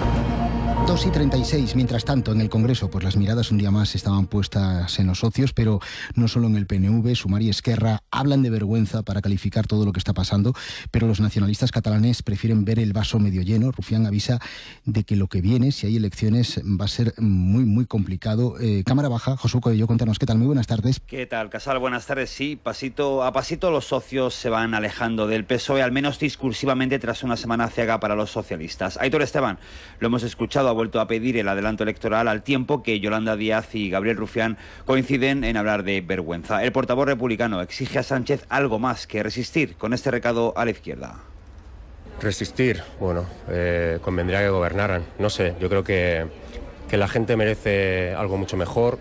dos y treinta y seis. Mientras tanto, en el Congreso, pues las miradas un día más estaban puestas en los socios, pero no solo en el P N V. Sumar y Esquerra hablan de vergüenza para calificar todo lo que está pasando, pero los nacionalistas catalanes prefieren ver el vaso medio lleno. Rufián avisa de que lo que viene, si hay elecciones, va a ser muy, muy complicado. Eh, Cámara Baja, Josué Coello, cuéntanos qué tal. Muy buenas tardes. ¿Qué tal, Casal? Buenas tardes. Sí, pasito a pasito los socios se van alejando del P S O E, al menos discursivamente, tras una semana ciega para los socialistas. Aitor Esteban, lo hemos escuchado, ha vuelto a pedir el adelanto electoral al tiempo que Yolanda Díaz y Gabriel Rufián coinciden en hablar de vergüenza. El portavoz republicano exige a Sánchez algo más que resistir, con este recado a la izquierda. Resistir, bueno, eh, convendría que gobernaran. No sé, yo creo que, que la gente merece algo mucho mejor.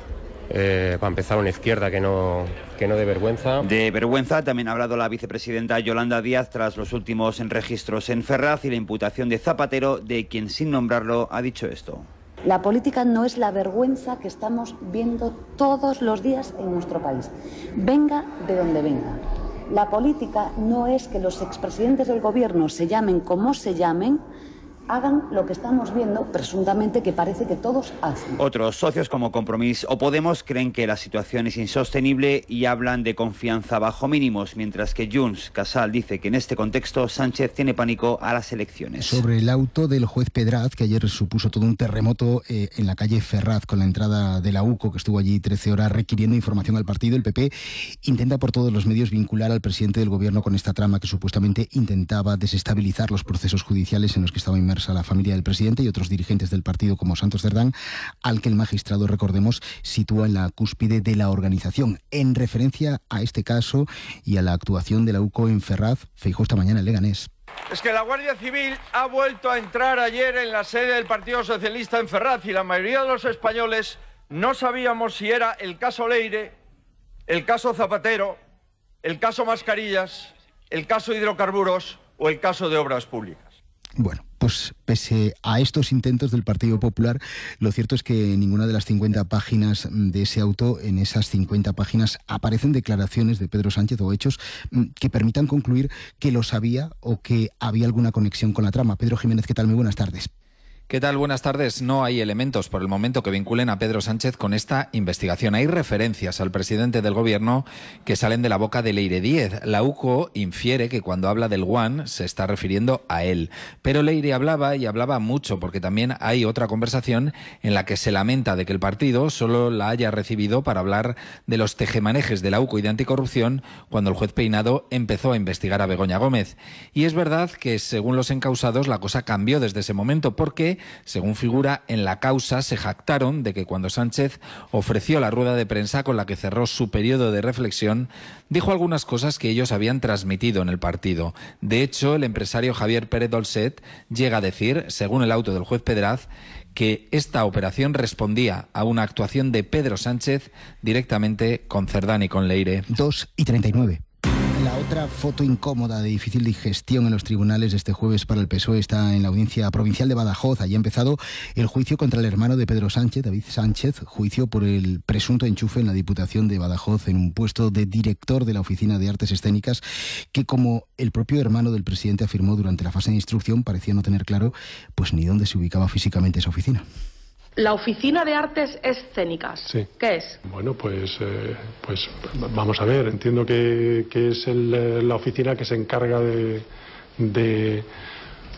Eh, para empezar, una izquierda que no, que no dé vergüenza. De vergüenza también ha hablado la vicepresidenta Yolanda Díaz tras los últimos registros en Ferraz y la imputación de Zapatero, de quien sin nombrarlo ha dicho esto. La política no es la vergüenza que estamos viendo todos los días en nuestro país, venga de donde venga. La política no es que los expresidentes del gobierno se llamen como se llamen, hagan lo que estamos viendo, presuntamente, que parece que todos hacen. Otros socios como Compromís o Podemos creen que la situación es insostenible y hablan de confianza bajo mínimos, mientras que Junts, Casal, dice que en este contexto Sánchez tiene pánico a las elecciones. Sobre el auto del juez Pedraz, que ayer supuso todo un terremoto eh, en la calle Ferraz con la entrada de la U C O, que estuvo allí trece horas requiriendo información al partido, el P P intenta por todos los medios vincular al presidente del gobierno con esta trama que supuestamente intentaba desestabilizar los procesos judiciales en los que estaba inmerso a la familia del presidente y otros dirigentes del partido como Santos Cerdán, al que el magistrado, recordemos, sitúa en la cúspide de la organización. En referencia a este caso y a la actuación de la U C O en Ferraz, Feijóo esta mañana en Leganés. Es que la Guardia Civil ha vuelto a entrar ayer en la sede del Partido Socialista en Ferraz y la mayoría de los españoles no sabíamos si era el caso Leire, el caso Zapatero, el caso Mascarillas, el caso Hidrocarburos o el caso de Obras Públicas. Bueno, pues pese a estos intentos del Partido Popular, lo cierto es que en ninguna de las cincuenta páginas de ese auto, en esas cincuenta páginas, aparecen declaraciones de Pedro Sánchez o hechos que permitan concluir que lo sabía o que había alguna conexión con la trama. Pedro Jiménez, ¿qué tal? Muy buenas tardes. ¿Qué tal? Buenas tardes. No hay elementos por el momento que vinculen a Pedro Sánchez con esta investigación. Hay referencias al presidente del gobierno que salen de la boca de Leire Díez. La U C O infiere que cuando habla del One se está refiriendo a él. Pero Leire hablaba y hablaba mucho, porque también hay otra conversación en la que se lamenta de que el partido solo la haya recibido para hablar de los tejemanejes de la U C O y de anticorrupción cuando el juez Peinado empezó a investigar a Begoña Gómez. Y es verdad que, según los encausados, la cosa cambió desde ese momento, porque según figura en la causa, se jactaron de que cuando Sánchez ofreció la rueda de prensa con la que cerró su periodo de reflexión, dijo algunas cosas que ellos habían transmitido en el partido. De hecho, el empresario Javier Pérez Dolcet llega a decir, según el auto del juez Pedraz, que esta operación respondía a una actuación de Pedro Sánchez directamente con Cerdán y con Leire. dos y treinta y nueve. La otra foto incómoda de difícil digestión en los tribunales de este jueves para el P S O E está en la audiencia provincial de Badajoz. Allí ha empezado el juicio contra el hermano de Pedro Sánchez, David Sánchez, juicio por el presunto enchufe en la Diputación de Badajoz en un puesto de director de la Oficina de Artes Escénicas, que, como el propio hermano del presidente afirmó durante la fase de instrucción, parecía no tener claro pues ni dónde se ubicaba físicamente esa oficina. La Oficina de Artes Escénicas, sí. ¿Qué es? Bueno, pues, eh, pues vamos a ver, entiendo que, que es el, la oficina que se encarga de, de,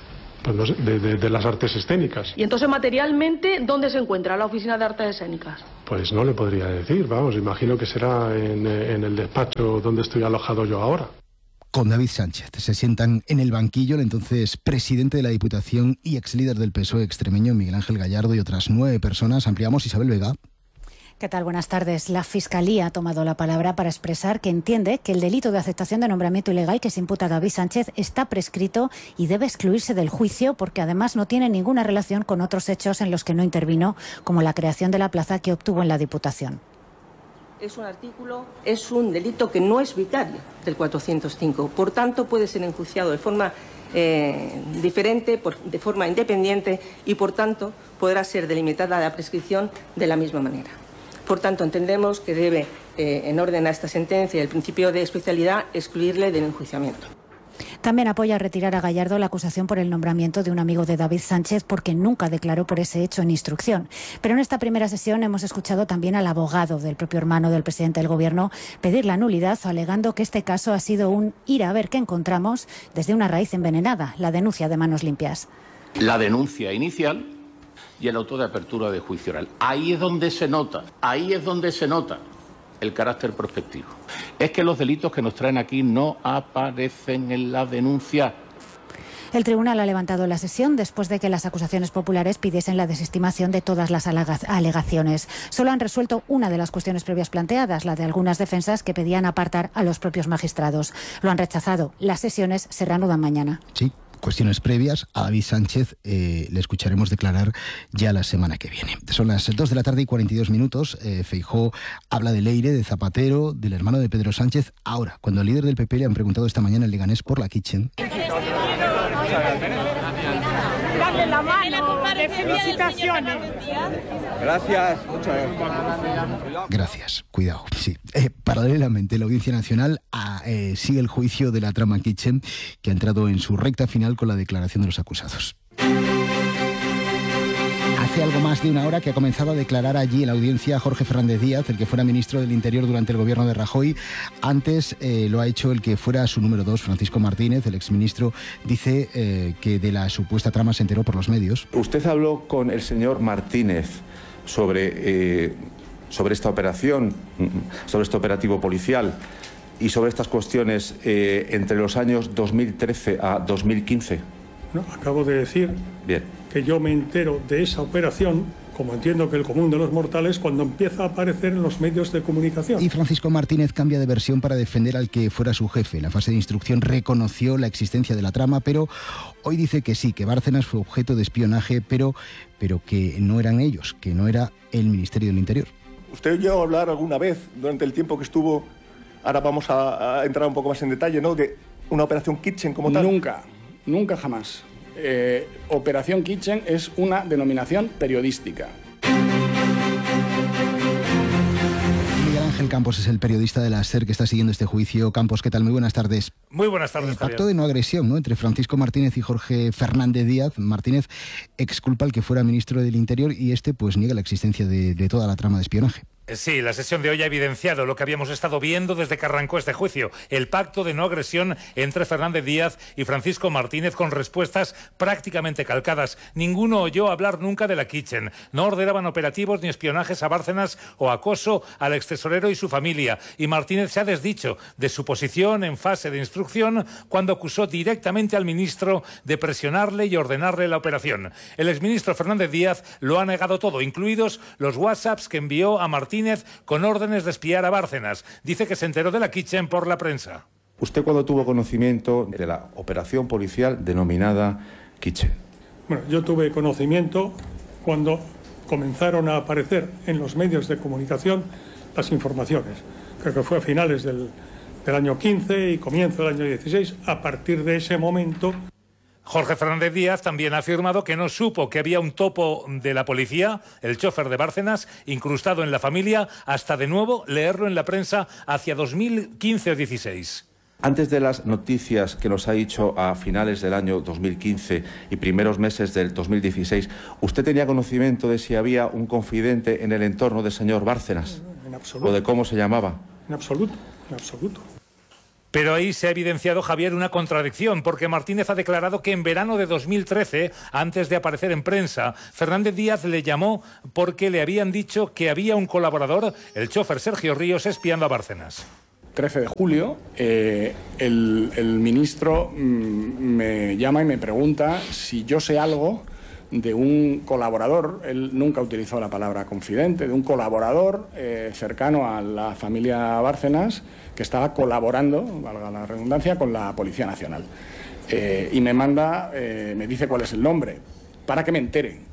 pues no sé, de, de, de las artes escénicas. Y entonces, materialmente, ¿dónde se encuentra la Oficina de Artes Escénicas? Pues no le podría decir, vamos, imagino que será en, en el despacho donde estoy alojado yo ahora. Con David Sánchez se sientan en el banquillo el entonces presidente de la Diputación y ex líder del P S O E extremeño Miguel Ángel Gallardo y otras nueve personas. Ampliamos, Isabel Vega. ¿Qué tal? Buenas tardes. La Fiscalía ha tomado la palabra para expresar que entiende que el delito de aceptación de nombramiento ilegal que se imputa a David Sánchez está prescrito y debe excluirse del juicio porque además no tiene ninguna relación con otros hechos en los que no intervino, como la creación de la plaza que obtuvo en la Diputación. Es un artículo, es un delito que no es vicario del cuatrocientos cinco. Por tanto, puede ser enjuiciado de forma eh, diferente, por, de forma independiente y, por tanto, podrá ser delimitada la prescripción de la misma manera. Por tanto, entendemos que debe, eh, en orden a esta sentencia y el principio de especialidad, excluirle del enjuiciamiento. También apoya retirar a Gallardo la acusación por el nombramiento de un amigo de David Sánchez porque nunca declaró por ese hecho en instrucción. Pero en esta primera sesión hemos escuchado también al abogado del propio hermano del presidente del Gobierno pedir la nulidad, alegando que este caso ha sido un ir a ver qué encontramos desde una raíz envenenada, la denuncia de Manos Limpias. La denuncia inicial y el auto de apertura de juicio oral. Ahí es donde se nota, ahí es donde se nota el carácter prospectivo. Es que los delitos que nos traen aquí no aparecen en la denuncia. El tribunal ha levantado la sesión después de que las acusaciones populares pidiesen la desestimación de todas las alegaciones. Solo han resuelto una de las cuestiones previas planteadas, la de algunas defensas que pedían apartar a los propios magistrados. Lo han rechazado. Las sesiones se reanudan mañana. Sí. Cuestiones previas, a David Sánchez eh, le escucharemos declarar ya la semana que viene. Son las dos de la tarde y cuarenta y dos minutos. Eh, Feijóo habla de Leire, de Zapatero, del hermano de Pedro Sánchez. Ahora, cuando al líder del P P le han preguntado esta mañana en Leganés por la Kitchen. Darle la mano, de felicitaciones. Gracias, muchas gracias. Gracias, cuidado, sí. Eh, paralelamente, la Audiencia Nacional a, eh, sigue el juicio de la trama Kitchen, que ha entrado en su recta final con la declaración de los acusados. Hace algo más de una hora que ha comenzado a declarar allí en la audiencia Jorge Fernández Díaz, el que fuera ministro del Interior durante el gobierno de Rajoy. Antes eh, lo ha hecho el que fuera su número dos, Francisco Martínez, el exministro. Dice eh, que de la supuesta trama se enteró por los medios. Usted habló con el señor Martínez sobre, eh, sobre esta operación, sobre este operativo policial y sobre estas cuestiones eh, entre los años dos mil trece a dos mil quince. No, acabo de decir Bien. que yo me entero de esa operación, como entiendo que el común de los mortales, cuando empieza a aparecer en los medios de comunicación. Y Francisco Martínez cambia de versión para defender al que fuera su jefe. En la fase de instrucción reconoció la existencia de la trama, pero hoy dice que sí, que Bárcenas fue objeto de espionaje, pero, pero que no eran ellos, que no era el Ministerio del Interior. ¿Usted llegó a hablar alguna vez durante el tiempo que estuvo, ahora vamos a, a entrar un poco más en detalle, ¿no?, de una operación Kitchen como tal? Nunca. Nunca jamás. Eh, Operación Kitchen es una denominación periodística. Miguel Ángel Campos es el periodista de la SER que está siguiendo este juicio. Campos, ¿qué tal? Muy buenas tardes. Muy buenas tardes, El Javier. pacto de no agresión, ¿no?, entre Francisco Martínez y Jorge Fernández Díaz. Martínez exculpa al que fuera ministro del Interior y este pues niega la existencia de, de toda la trama de espionaje. Sí, la sesión de hoy ha evidenciado lo que habíamos estado viendo desde que arrancó este juicio, el pacto de no agresión entre Fernández Díaz y Francisco Martínez con respuestas prácticamente calcadas. Ninguno oyó hablar nunca de la Kitchen, no ordenaban operativos ni espionajes a Bárcenas o acoso al extesorero y su familia, y Martínez se ha desdicho de su posición en fase de instrucción cuando acusó directamente al ministro de presionarle y ordenarle la operación. El exministro Fernández Díaz lo ha negado todo, incluidos los WhatsApps que envió a Martínez con órdenes de espiar a Bárcenas. Dice que se enteró de la Kitchen por la prensa. ¿Usted cuándo tuvo conocimiento de la operación policial denominada Kitchen? Bueno, yo tuve conocimiento cuando comenzaron a aparecer en los medios de comunicación las informaciones. Creo que fue a finales del, del año quince y comienzo del año dieciséis. A partir de ese momento... Jorge Fernández Díaz también ha afirmado que no supo que había un topo de la policía, el chofer de Bárcenas, incrustado en la familia, hasta de nuevo leerlo en la prensa hacia dos mil quince o dieciséis. Antes de las noticias que nos ha dicho a finales del año dos mil quince y primeros meses del dos mil dieciséis, ¿usted tenía conocimiento de si había un confidente en el entorno del señor Bárcenas? En absoluto. ¿O de cómo se llamaba? En absoluto, en absoluto. Pero ahí se ha evidenciado, Javier, una contradicción, porque Martínez ha declarado que en verano de dos mil trece, antes de aparecer en prensa, Fernández Díaz le llamó porque le habían dicho que había un colaborador, el chofer Sergio Ríos, espiando a Bárcenas. trece de julio, eh, el, el ministro mm, me llama y me pregunta si yo sé algo de un colaborador, él nunca utilizó la palabra confidente, de un colaborador eh, cercano a la familia Bárcenas que estaba colaborando, valga la redundancia, con la Policía Nacional. Eh, y me manda, eh, me dice cuál es el nombre, para que me entere.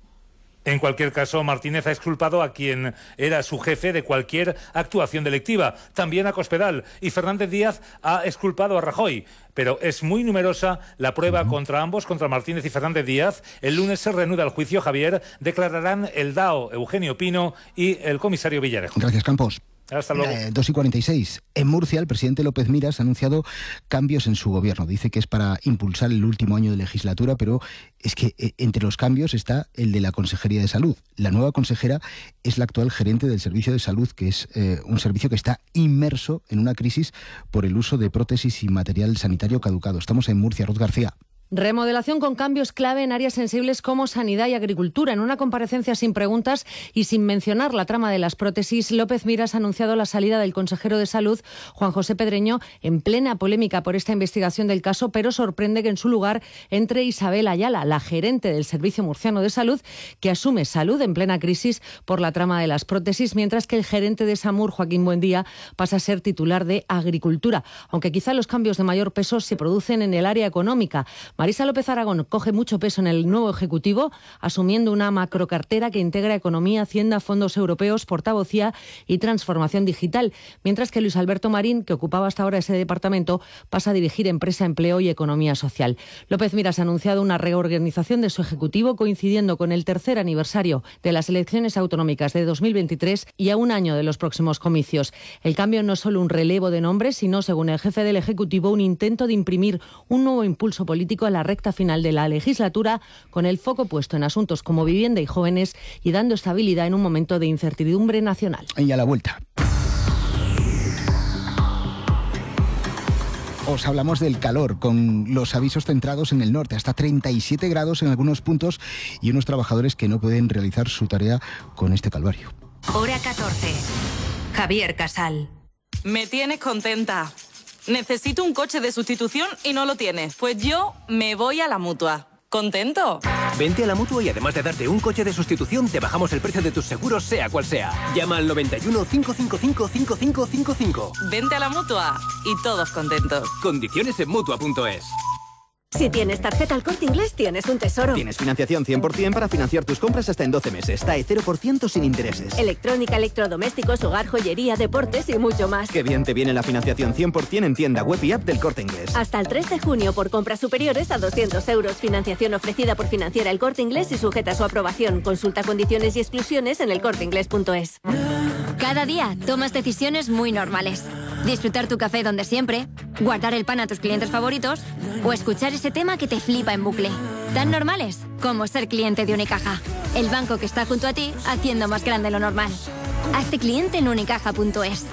En cualquier caso, Martínez ha exculpado a quien era su jefe de cualquier actuación delictiva, también a Cospedal, y Fernández Díaz ha exculpado a Rajoy. Pero es muy numerosa la prueba uh-huh. contra ambos, contra Martínez y Fernández Díaz. El lunes se reanuda el juicio, Javier. Declararán el D A O, Eugenio Pino, y el comisario Villarejo. Gracias, Campos. Hasta luego. Eh, dos y cuarenta y seis. En Murcia, el presidente López Miras ha anunciado cambios en su gobierno. Dice que es para impulsar el último año de legislatura, pero es que eh, entre los cambios está el de la Consejería de Salud. La nueva consejera es la actual gerente del Servicio de Salud, que es eh, un servicio que está inmerso en una crisis por el uso de prótesis y material sanitario caducado. Estamos en Murcia. Ruth García. Remodelación con cambios clave en áreas sensibles como sanidad y agricultura. En una comparecencia sin preguntas y sin mencionar la trama de las prótesis, López Miras ha anunciado la salida del consejero de Salud, Juan José Pedreño, en plena polémica por esta investigación del caso, pero sorprende que en su lugar entre Isabel Ayala, la gerente del Servicio Murciano de Salud, que asume salud en plena crisis por la trama de las prótesis, mientras que el gerente de SAMUR, Joaquín Buendía, pasa a ser titular de Agricultura, aunque quizá los cambios de mayor peso se producen en el área económica. Marisa López Aragón coge mucho peso en el nuevo Ejecutivo, asumiendo una macrocartera que integra economía, hacienda, fondos europeos, portavocía y transformación digital, mientras que Luis Alberto Marín, que ocupaba hasta ahora ese departamento, pasa a dirigir empresa, empleo y economía social. López Miras ha anunciado una reorganización de su Ejecutivo coincidiendo con el tercer aniversario de las elecciones autonómicas de dos mil veintitrés y a un año de los próximos comicios. El cambio no es solo un relevo de nombres, sino, según el jefe del Ejecutivo, un intento de imprimir un nuevo impulso político a la recta final de la legislatura, con el foco puesto en asuntos como vivienda y jóvenes y dando estabilidad en un momento de incertidumbre nacional. Y a la vuelta. Os hablamos del calor, con los avisos centrados en el norte, hasta treinta y siete grados en algunos puntos y unos trabajadores que no pueden realizar su tarea con este calvario. Hora catorce. Javier Casal. Me tienes contenta. Necesito un coche de sustitución y no lo tienes. Pues yo me voy a la Mutua. ¿Contento? Vente a la Mutua y además de darte un coche de sustitución, te bajamos el precio de tus seguros, sea cual sea. Llama al noventa y uno, cinco cinco cinco, cinco cinco cinco cinco. Vente a la Mutua y todos contentos. Condiciones en Mutua punto es. Si tienes tarjeta El Corte Inglés, tienes un tesoro. Tienes financiación cien por ciento para financiar tus compras hasta en doce meses. T A E cero por ciento sin intereses. Electrónica, electrodomésticos, hogar, joyería, deportes y mucho más. Qué bien te viene la financiación cien por ciento en tienda web y app del Corte Inglés. Hasta el tres de junio por compras superiores a doscientos euros. Financiación ofrecida por Financiera El Corte Inglés y sujeta a su aprobación. Consulta condiciones y exclusiones en el corte inglés punto es. Cada día tomas decisiones muy normales. Disfrutar tu café donde siempre, guardar el pan a tus clientes favoritos o escuchar ese tema que te flipa en bucle. Tan normales como ser cliente de Unicaja. El banco que está junto a ti haciendo más grande lo normal. Hazte cliente en unicaja punto es.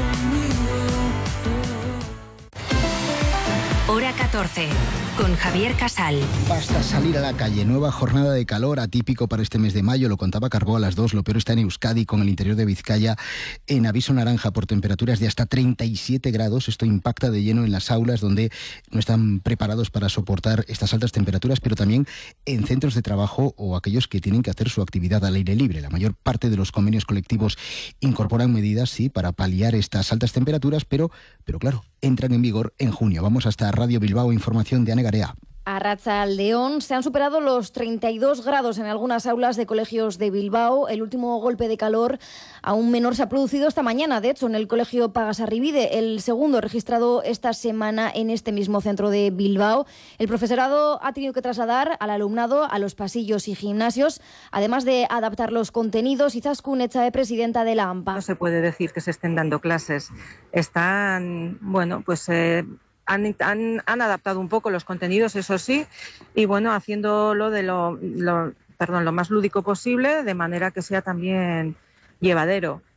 Hora catorce. Con Javier Casal. Basta salir a la calle. Nueva jornada de calor atípico para este mes de mayo. Lo contaba Carbó a las dos. Lo peor está en Euskadi, con el interior de Vizcaya en aviso naranja por temperaturas de hasta treinta y siete grados. Esto impacta de lleno en las aulas, donde no están preparados para soportar estas altas temperaturas, pero también en centros de trabajo o aquellos que tienen que hacer su actividad al aire libre. La mayor parte de los convenios colectivos incorporan medidas, sí, para paliar estas altas temperaturas, pero, pero claro, entran en vigor en junio. Vamos hasta Radio Bilbao. Información de Ane Garea. A Arratsaldeón se han superado los treinta y dos grados en algunas aulas de colegios de Bilbao. El último golpe de calor aún menor se ha producido esta mañana, de hecho, en el colegio Pagasarribide, el segundo registrado esta semana en este mismo centro de Bilbao. El profesorado ha tenido que trasladar al alumnado a los pasillos y gimnasios, además de adaptar los contenidos. Izaskun Etxabe, presidenta de la AMPA. No se puede decir que se estén dando clases. Están, bueno, pues... Eh... Han, han, han adaptado un poco los contenidos, eso sí, y bueno, haciéndolo de lo, lo, perdón, lo más lúdico posible, de manera que sea también llevadero.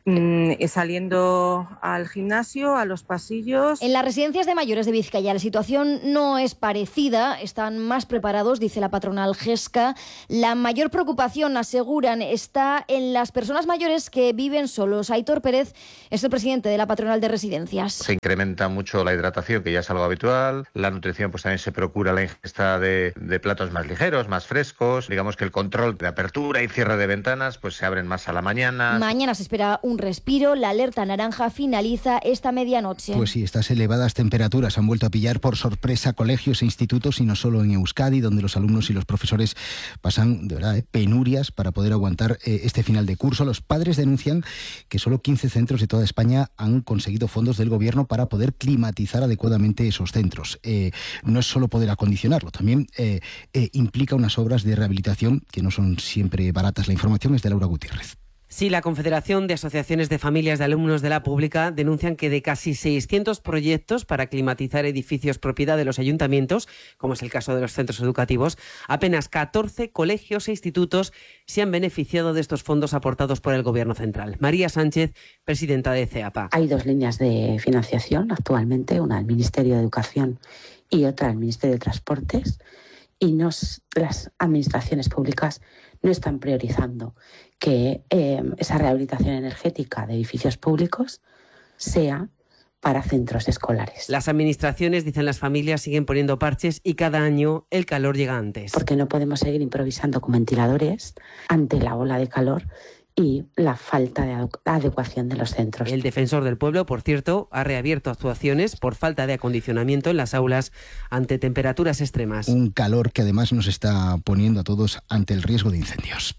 mmm, saliendo al gimnasio, a los pasillos. En las residencias de mayores de Vizcaya la situación no es parecida, están más preparados, dice la patronal Gesca. La mayor preocupación, aseguran, está en las personas mayores que viven solos. Aitor Pérez es el presidente de la patronal de residencias. Se incrementa mucho la hidratación, que ya es algo habitual. La nutrición, pues también se procura la ingesta de, de platos más ligeros, más frescos. Digamos que el control de apertura y cierre de ventanas pues se abren más a la mañana. Mañana se espera un respiro. La alerta naranja finaliza esta medianoche. Pues sí, estas elevadas temperaturas han vuelto a pillar por sorpresa colegios e institutos, y no solo en Euskadi, donde los alumnos y los profesores pasan de verdad eh, penurias para poder aguantar eh, este final de curso. Los padres denuncian que solo quince centros de toda España han conseguido fondos del gobierno para poder climatizar adecuadamente esos centros. Eh, no es solo poder acondicionarlo, también eh, eh, implica unas obras de rehabilitación que no son siempre baratas. La información es de Laura Gutiérrez. Sí, la Confederación de Asociaciones de Familias de Alumnos de la Pública denuncian que de casi seiscientos proyectos para climatizar edificios propiedad de los ayuntamientos, como es el caso de los centros educativos, apenas catorce colegios e institutos se han beneficiado de estos fondos aportados por el Gobierno central. María Sánchez, presidenta de CEAPA. Hay dos líneas de financiación actualmente, una al Ministerio de Educación y otra al Ministerio de Transportes, y nos, las administraciones públicas no están priorizando que eh, esa rehabilitación energética de edificios públicos sea para centros escolares. Las administraciones, dicen las familias, siguen poniendo parches y cada año el calor llega antes. Porque no podemos seguir improvisando con ventiladores ante la ola de calor y la falta de adecuación de los centros. El defensor del pueblo, por cierto, ha reabierto actuaciones por falta de acondicionamiento en las aulas ante temperaturas extremas. Un calor que además nos está poniendo a todos ante el riesgo de incendios.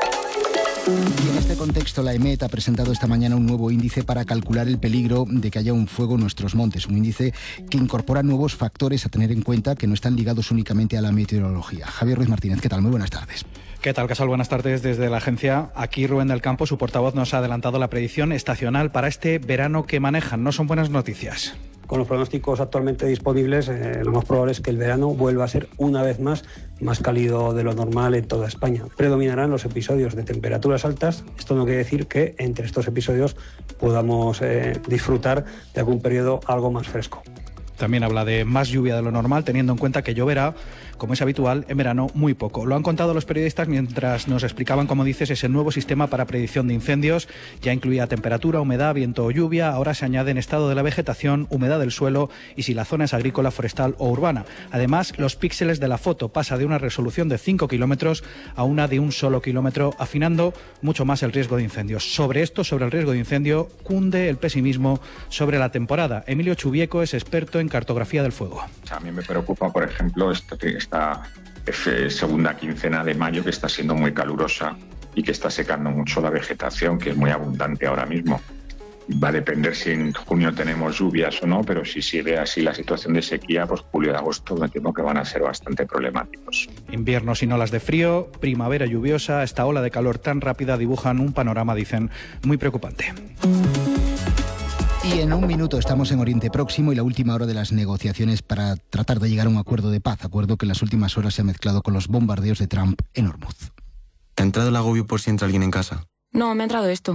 Y en este contexto, la EMET ha presentado esta mañana un nuevo índice para calcular el peligro de que haya un fuego en nuestros montes. Un índice que incorpora nuevos factores a tener en cuenta que no están ligados únicamente a la meteorología. Javier Ruiz Martínez, ¿qué tal? Muy buenas tardes. ¿Qué tal, Casal? Buenas tardes desde la agencia. Aquí Rubén del Campo, su portavoz, nos ha adelantado la predicción estacional para este verano que manejan. No son buenas noticias. Con los pronósticos actualmente disponibles, eh, lo más probable es que el verano vuelva a ser una vez más más cálido de lo normal en toda España. Predominarán los episodios de temperaturas altas. Esto no quiere decir que entre estos episodios podamos eh, disfrutar de algún periodo algo más fresco. También habla de más lluvia de lo normal, teniendo en cuenta que lloverá, como es habitual, en verano muy poco. Lo han contado los periodistas mientras nos explicaban, como dices, ese nuevo sistema para predicción de incendios. Ya incluía temperatura, humedad, viento o lluvia. Ahora se añaden estado de la vegetación, humedad del suelo y si la zona es agrícola, forestal o urbana. Además, los píxeles de la foto pasa de una resolución de cinco kilómetros a una de un solo kilómetro, afinando mucho más el riesgo de incendios. Sobre esto, sobre el riesgo de incendio, cunde el pesimismo sobre la temporada. Emilio Chubieco es experto en cartografía del fuego. A mí me preocupa, por ejemplo, esta, esta segunda quincena de mayo, que está siendo muy calurosa y que está secando mucho la vegetación, que es muy abundante ahora mismo. Va a depender si en junio tenemos lluvias o no, pero si sigue así la situación de sequía, pues julio y agosto me temo que van a ser bastante problemáticos. Invierno sin olas de frío, primavera lluviosa, esta ola de calor tan rápida dibujan un panorama, dicen, muy preocupante. Y en un minuto estamos en Oriente Próximo y la última hora de las negociaciones para tratar de llegar a un acuerdo de paz, acuerdo que en las últimas horas se ha mezclado con los bombardeos de Trump en Hormuz. ¿Te ha entrado el agobio por si entra alguien en casa? No, me ha entrado esto.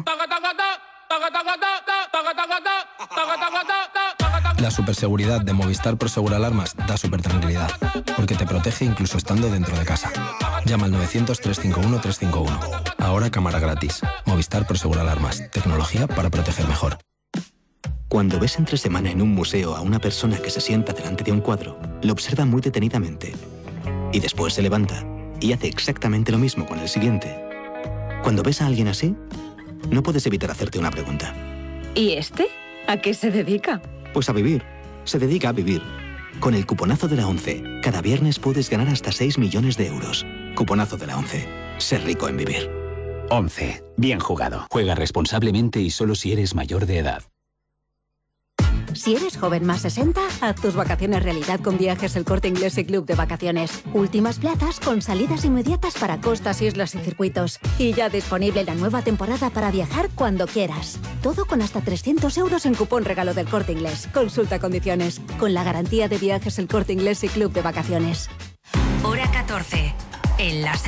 La superseguridad de Movistar Prosegur Alarmas da súper tranquilidad, porque te protege incluso estando dentro de casa. Llama al novecientos, trescientos cincuenta y uno, trescientos cincuenta y uno. Ahora cámara gratis. Movistar Prosegur Alarmas. Tecnología para proteger mejor. Cuando ves entre semana en un museo a una persona que se sienta delante de un cuadro, lo observa muy detenidamente y después se levanta y hace exactamente lo mismo con el siguiente. Cuando ves a alguien así, no puedes evitar hacerte una pregunta. ¿Y este? ¿A qué se dedica? Pues a vivir. Se dedica a vivir. Con el cuponazo de la ONCE, cada viernes puedes ganar hasta seis millones de euros. Cuponazo de la ONCE. Ser rico en vivir. ONCE. Bien jugado. Juega responsablemente y solo si eres mayor de edad. Si eres joven más sesenta, haz tus vacaciones realidad con Viajes El Corte Inglés y Club de Vacaciones. Últimas plazas con salidas inmediatas para costas, islas y circuitos. Y ya disponible la nueva temporada para viajar cuando quieras. Todo con hasta trescientos euros en cupón regalo del Corte Inglés. Consulta condiciones. Con la garantía de Viajes El Corte Inglés y Club de Vacaciones. Hora catorce. El láser.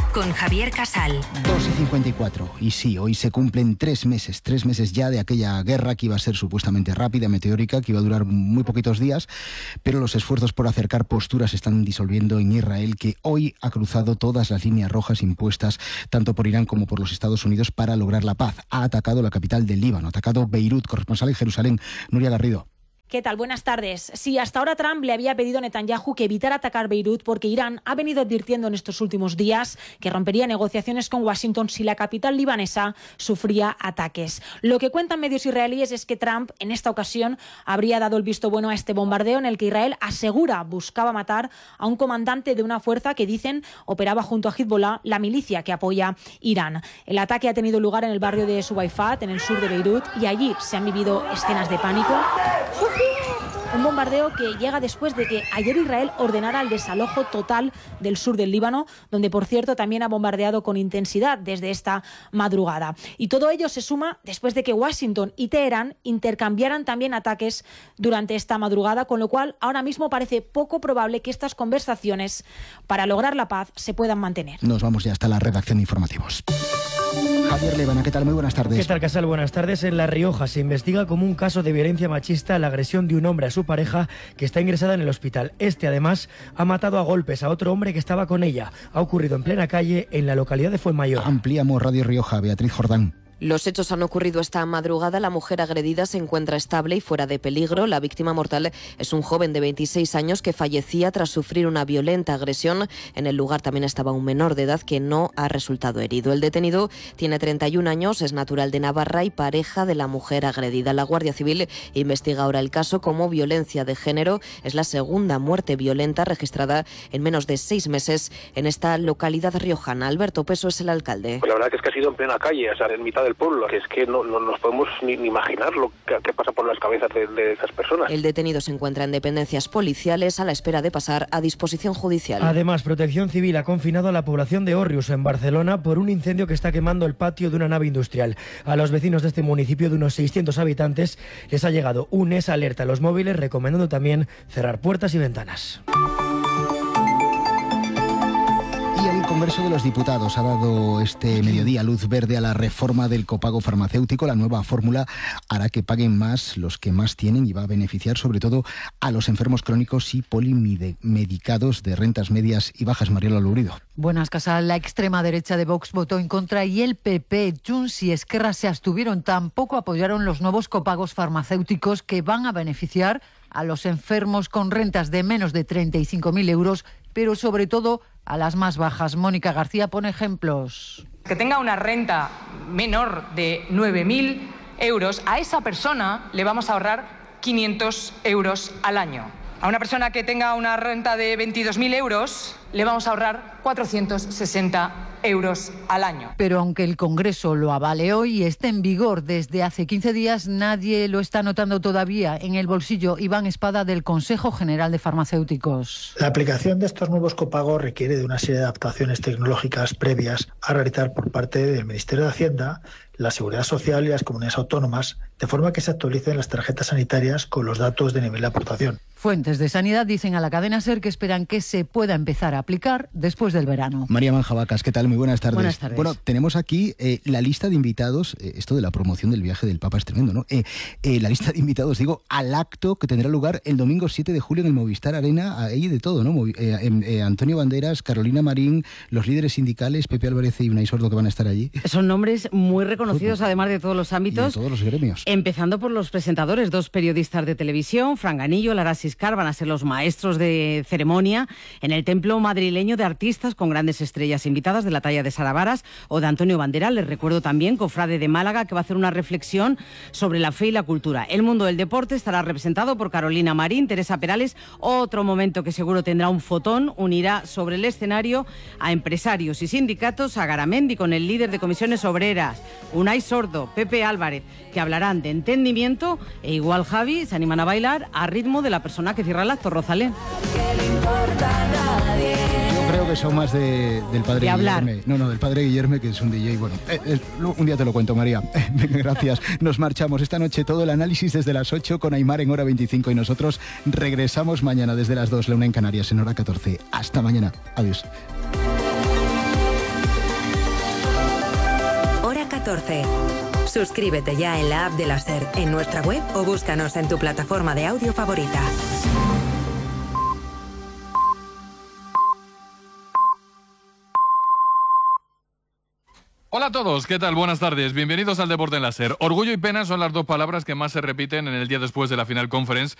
con Javier Casal. dos y cincuenta y cuatro. Y sí, hoy se cumplen tres meses, tres meses ya de aquella guerra que iba a ser supuestamente rápida, meteórica, que iba a durar muy poquitos días, pero los esfuerzos por acercar posturas se están disolviendo en Israel, que hoy ha cruzado todas las líneas rojas impuestas tanto por Irán como por los Estados Unidos para lograr la paz. Ha atacado la capital del Líbano, ha atacado Beirut. Corresponsal en Jerusalén, Nuria Garrido. ¿Qué tal? Buenas tardes. Sí, hasta ahora Trump le había pedido a Netanyahu que evitara atacar Beirut porque Irán ha venido advirtiendo en estos últimos días que rompería negociaciones con Washington si la capital libanesa sufría ataques. Lo que cuentan medios israelíes es que Trump, en esta ocasión, habría dado el visto bueno a este bombardeo en el que Israel asegura buscaba matar a un comandante de una fuerza que dicen operaba junto a Hezbollah, la milicia que apoya Irán. El ataque ha tenido lugar en el barrio de Subaifat, en el sur de Beirut, y allí se han vivido escenas de pánico. Un bombardeo que llega después de que ayer Israel ordenara el desalojo total del sur del Líbano, donde, por cierto, también ha bombardeado con intensidad desde esta madrugada. Y todo ello se suma después de que Washington y Teherán intercambiaran también ataques durante esta madrugada, con lo cual ahora mismo parece poco probable que estas conversaciones para lograr la paz se puedan mantener. Nos vamos ya hasta la redacción de informativos. Javier Levana, ¿qué tal? Muy buenas tardes. ¿Qué tal, Casal? Buenas tardes. En La Rioja se investiga como un caso de violencia machista la agresión de un hombre a su pareja que está ingresada en el hospital. Este, además, ha matado a golpes a otro hombre que estaba con ella. Ha ocurrido en plena calle en la localidad de Fuenmayor. Ampliamos Radio Rioja. Beatriz Jordán. Los hechos han ocurrido esta madrugada. La mujer agredida se encuentra estable y fuera de peligro. La víctima mortal es un joven de veintiséis años que fallecía tras sufrir una violenta agresión. En el lugar también estaba un menor de edad que no ha resultado herido. El detenido tiene treinta y un años, es natural de Navarra y pareja de la mujer agredida. La Guardia Civil investiga ahora el caso como violencia de género. Es la segunda muerte violenta registrada en menos de seis meses en esta localidad riojana. Alberto Peso es el alcalde. Pues la verdad que es que ha sido en plena calle, o sea, en mitad de el pueblo, que es que no, no nos podemos ni, ni imaginar lo que, que pasa por las cabezas de, de esas personas. El detenido se encuentra en dependencias policiales a la espera de pasar a disposición judicial. Además, Protección Civil ha confinado a la población de Òrrius, en Barcelona, por un incendio que está quemando el patio de una nave industrial. A los vecinos de este municipio de unos seiscientos habitantes les ha llegado un E S alerta a los móviles, recomendando también cerrar puertas y ventanas. Y el Congreso de los Diputados ha dado este mediodía luz verde a la reforma del copago farmacéutico. La nueva fórmula hará que paguen más los que más tienen y va a beneficiar sobre todo a los enfermos crónicos y polimedicados de rentas medias y bajas. Mariela Lurido. Buenas, Casal. La extrema derecha de Vox votó en contra y el P P, Junts y Esquerra se abstuvieron. Tampoco apoyaron los nuevos copagos farmacéuticos que van a beneficiar a los enfermos con rentas de menos de treinta y cinco mil euros, pero sobre todo a las más bajas. Mónica García pone ejemplos. Que tenga una renta menor de nueve mil euros, a esa persona le vamos a ahorrar quinientos euros al año. A una persona que tenga una renta de veintidós mil euros, le vamos a ahorrar cuatrocientos sesenta euros al año. Pero aunque el Congreso lo avale hoy y esté en vigor desde hace quince días, nadie lo está notando todavía en el bolsillo. Iván Espada, del Consejo General de Farmacéuticos. La aplicación de estos nuevos copagos requiere de una serie de adaptaciones tecnológicas previas a realizar por parte del Ministerio de Hacienda, la Seguridad Social y las comunidades autónomas, de forma que se actualicen las tarjetas sanitarias con los datos de nivel de aportación. Fuentes de Sanidad dicen a la cadena SER que esperan que se pueda empezar a aplicar después del verano. María Manjabacas, ¿qué tal? Muy buenas tardes. Buenas tardes. Bueno, tenemos aquí eh, la lista de invitados, eh, esto de la promoción del viaje del Papa es tremendo, ¿no? Eh, eh, la lista de invitados, digo, al acto que tendrá lugar el domingo siete de julio en el Movistar Arena, ahí de todo, ¿no? Eh, eh, Antonio Banderas, Carolina Marín, los líderes sindicales, Pepe Álvarez y Unai Sordo, que van a estar allí. Son nombres muy reconocidos, Fútbol. Además de todos los ámbitos. Y de todos los gremios. Empezando por los presentadores, dos periodistas de televisión, Fran Ganillo, Lara Siscar, van a ser los maestros de ceremonia en el templo madrileño de artistas con grandes estrellas invitadas de la talla de Sara Varas o de Antonio Banderas. Les recuerdo también cofrade de Málaga, que va a hacer una reflexión sobre la fe y la cultura. El mundo del deporte estará representado por Carolina Marín, Teresa Perales. Otro momento que seguro tendrá un fotón unirá sobre el escenario a empresarios y sindicatos, a Garamendi con el líder de comisiones obreras, Unai Sordo, Pepe Álvarez, que hablarán de entendimiento e igual Javi se animan a bailar a ritmo de la persona que cierra el acto, Rosalén. Yo creo que son más de, del padre de Guillerme. No, no, del padre Guillerme, que es un D J. Bueno, eh, eh, un día te lo cuento, María. Venga, gracias. Nos marchamos esta noche todo el análisis desde las ocho con Aymar en hora veinticinco y nosotros regresamos mañana desde las dos, la una en Canarias en hora catorce. Hasta mañana. Adiós. catorce. Suscríbete ya en la app de la SER, en nuestra web o búscanos en tu plataforma de audio favorita. Hola a todos, ¿qué tal? Buenas tardes, bienvenidos al Deporte en la SER. Orgullo y pena son las dos palabras que más se repiten en el día después de la Final Conference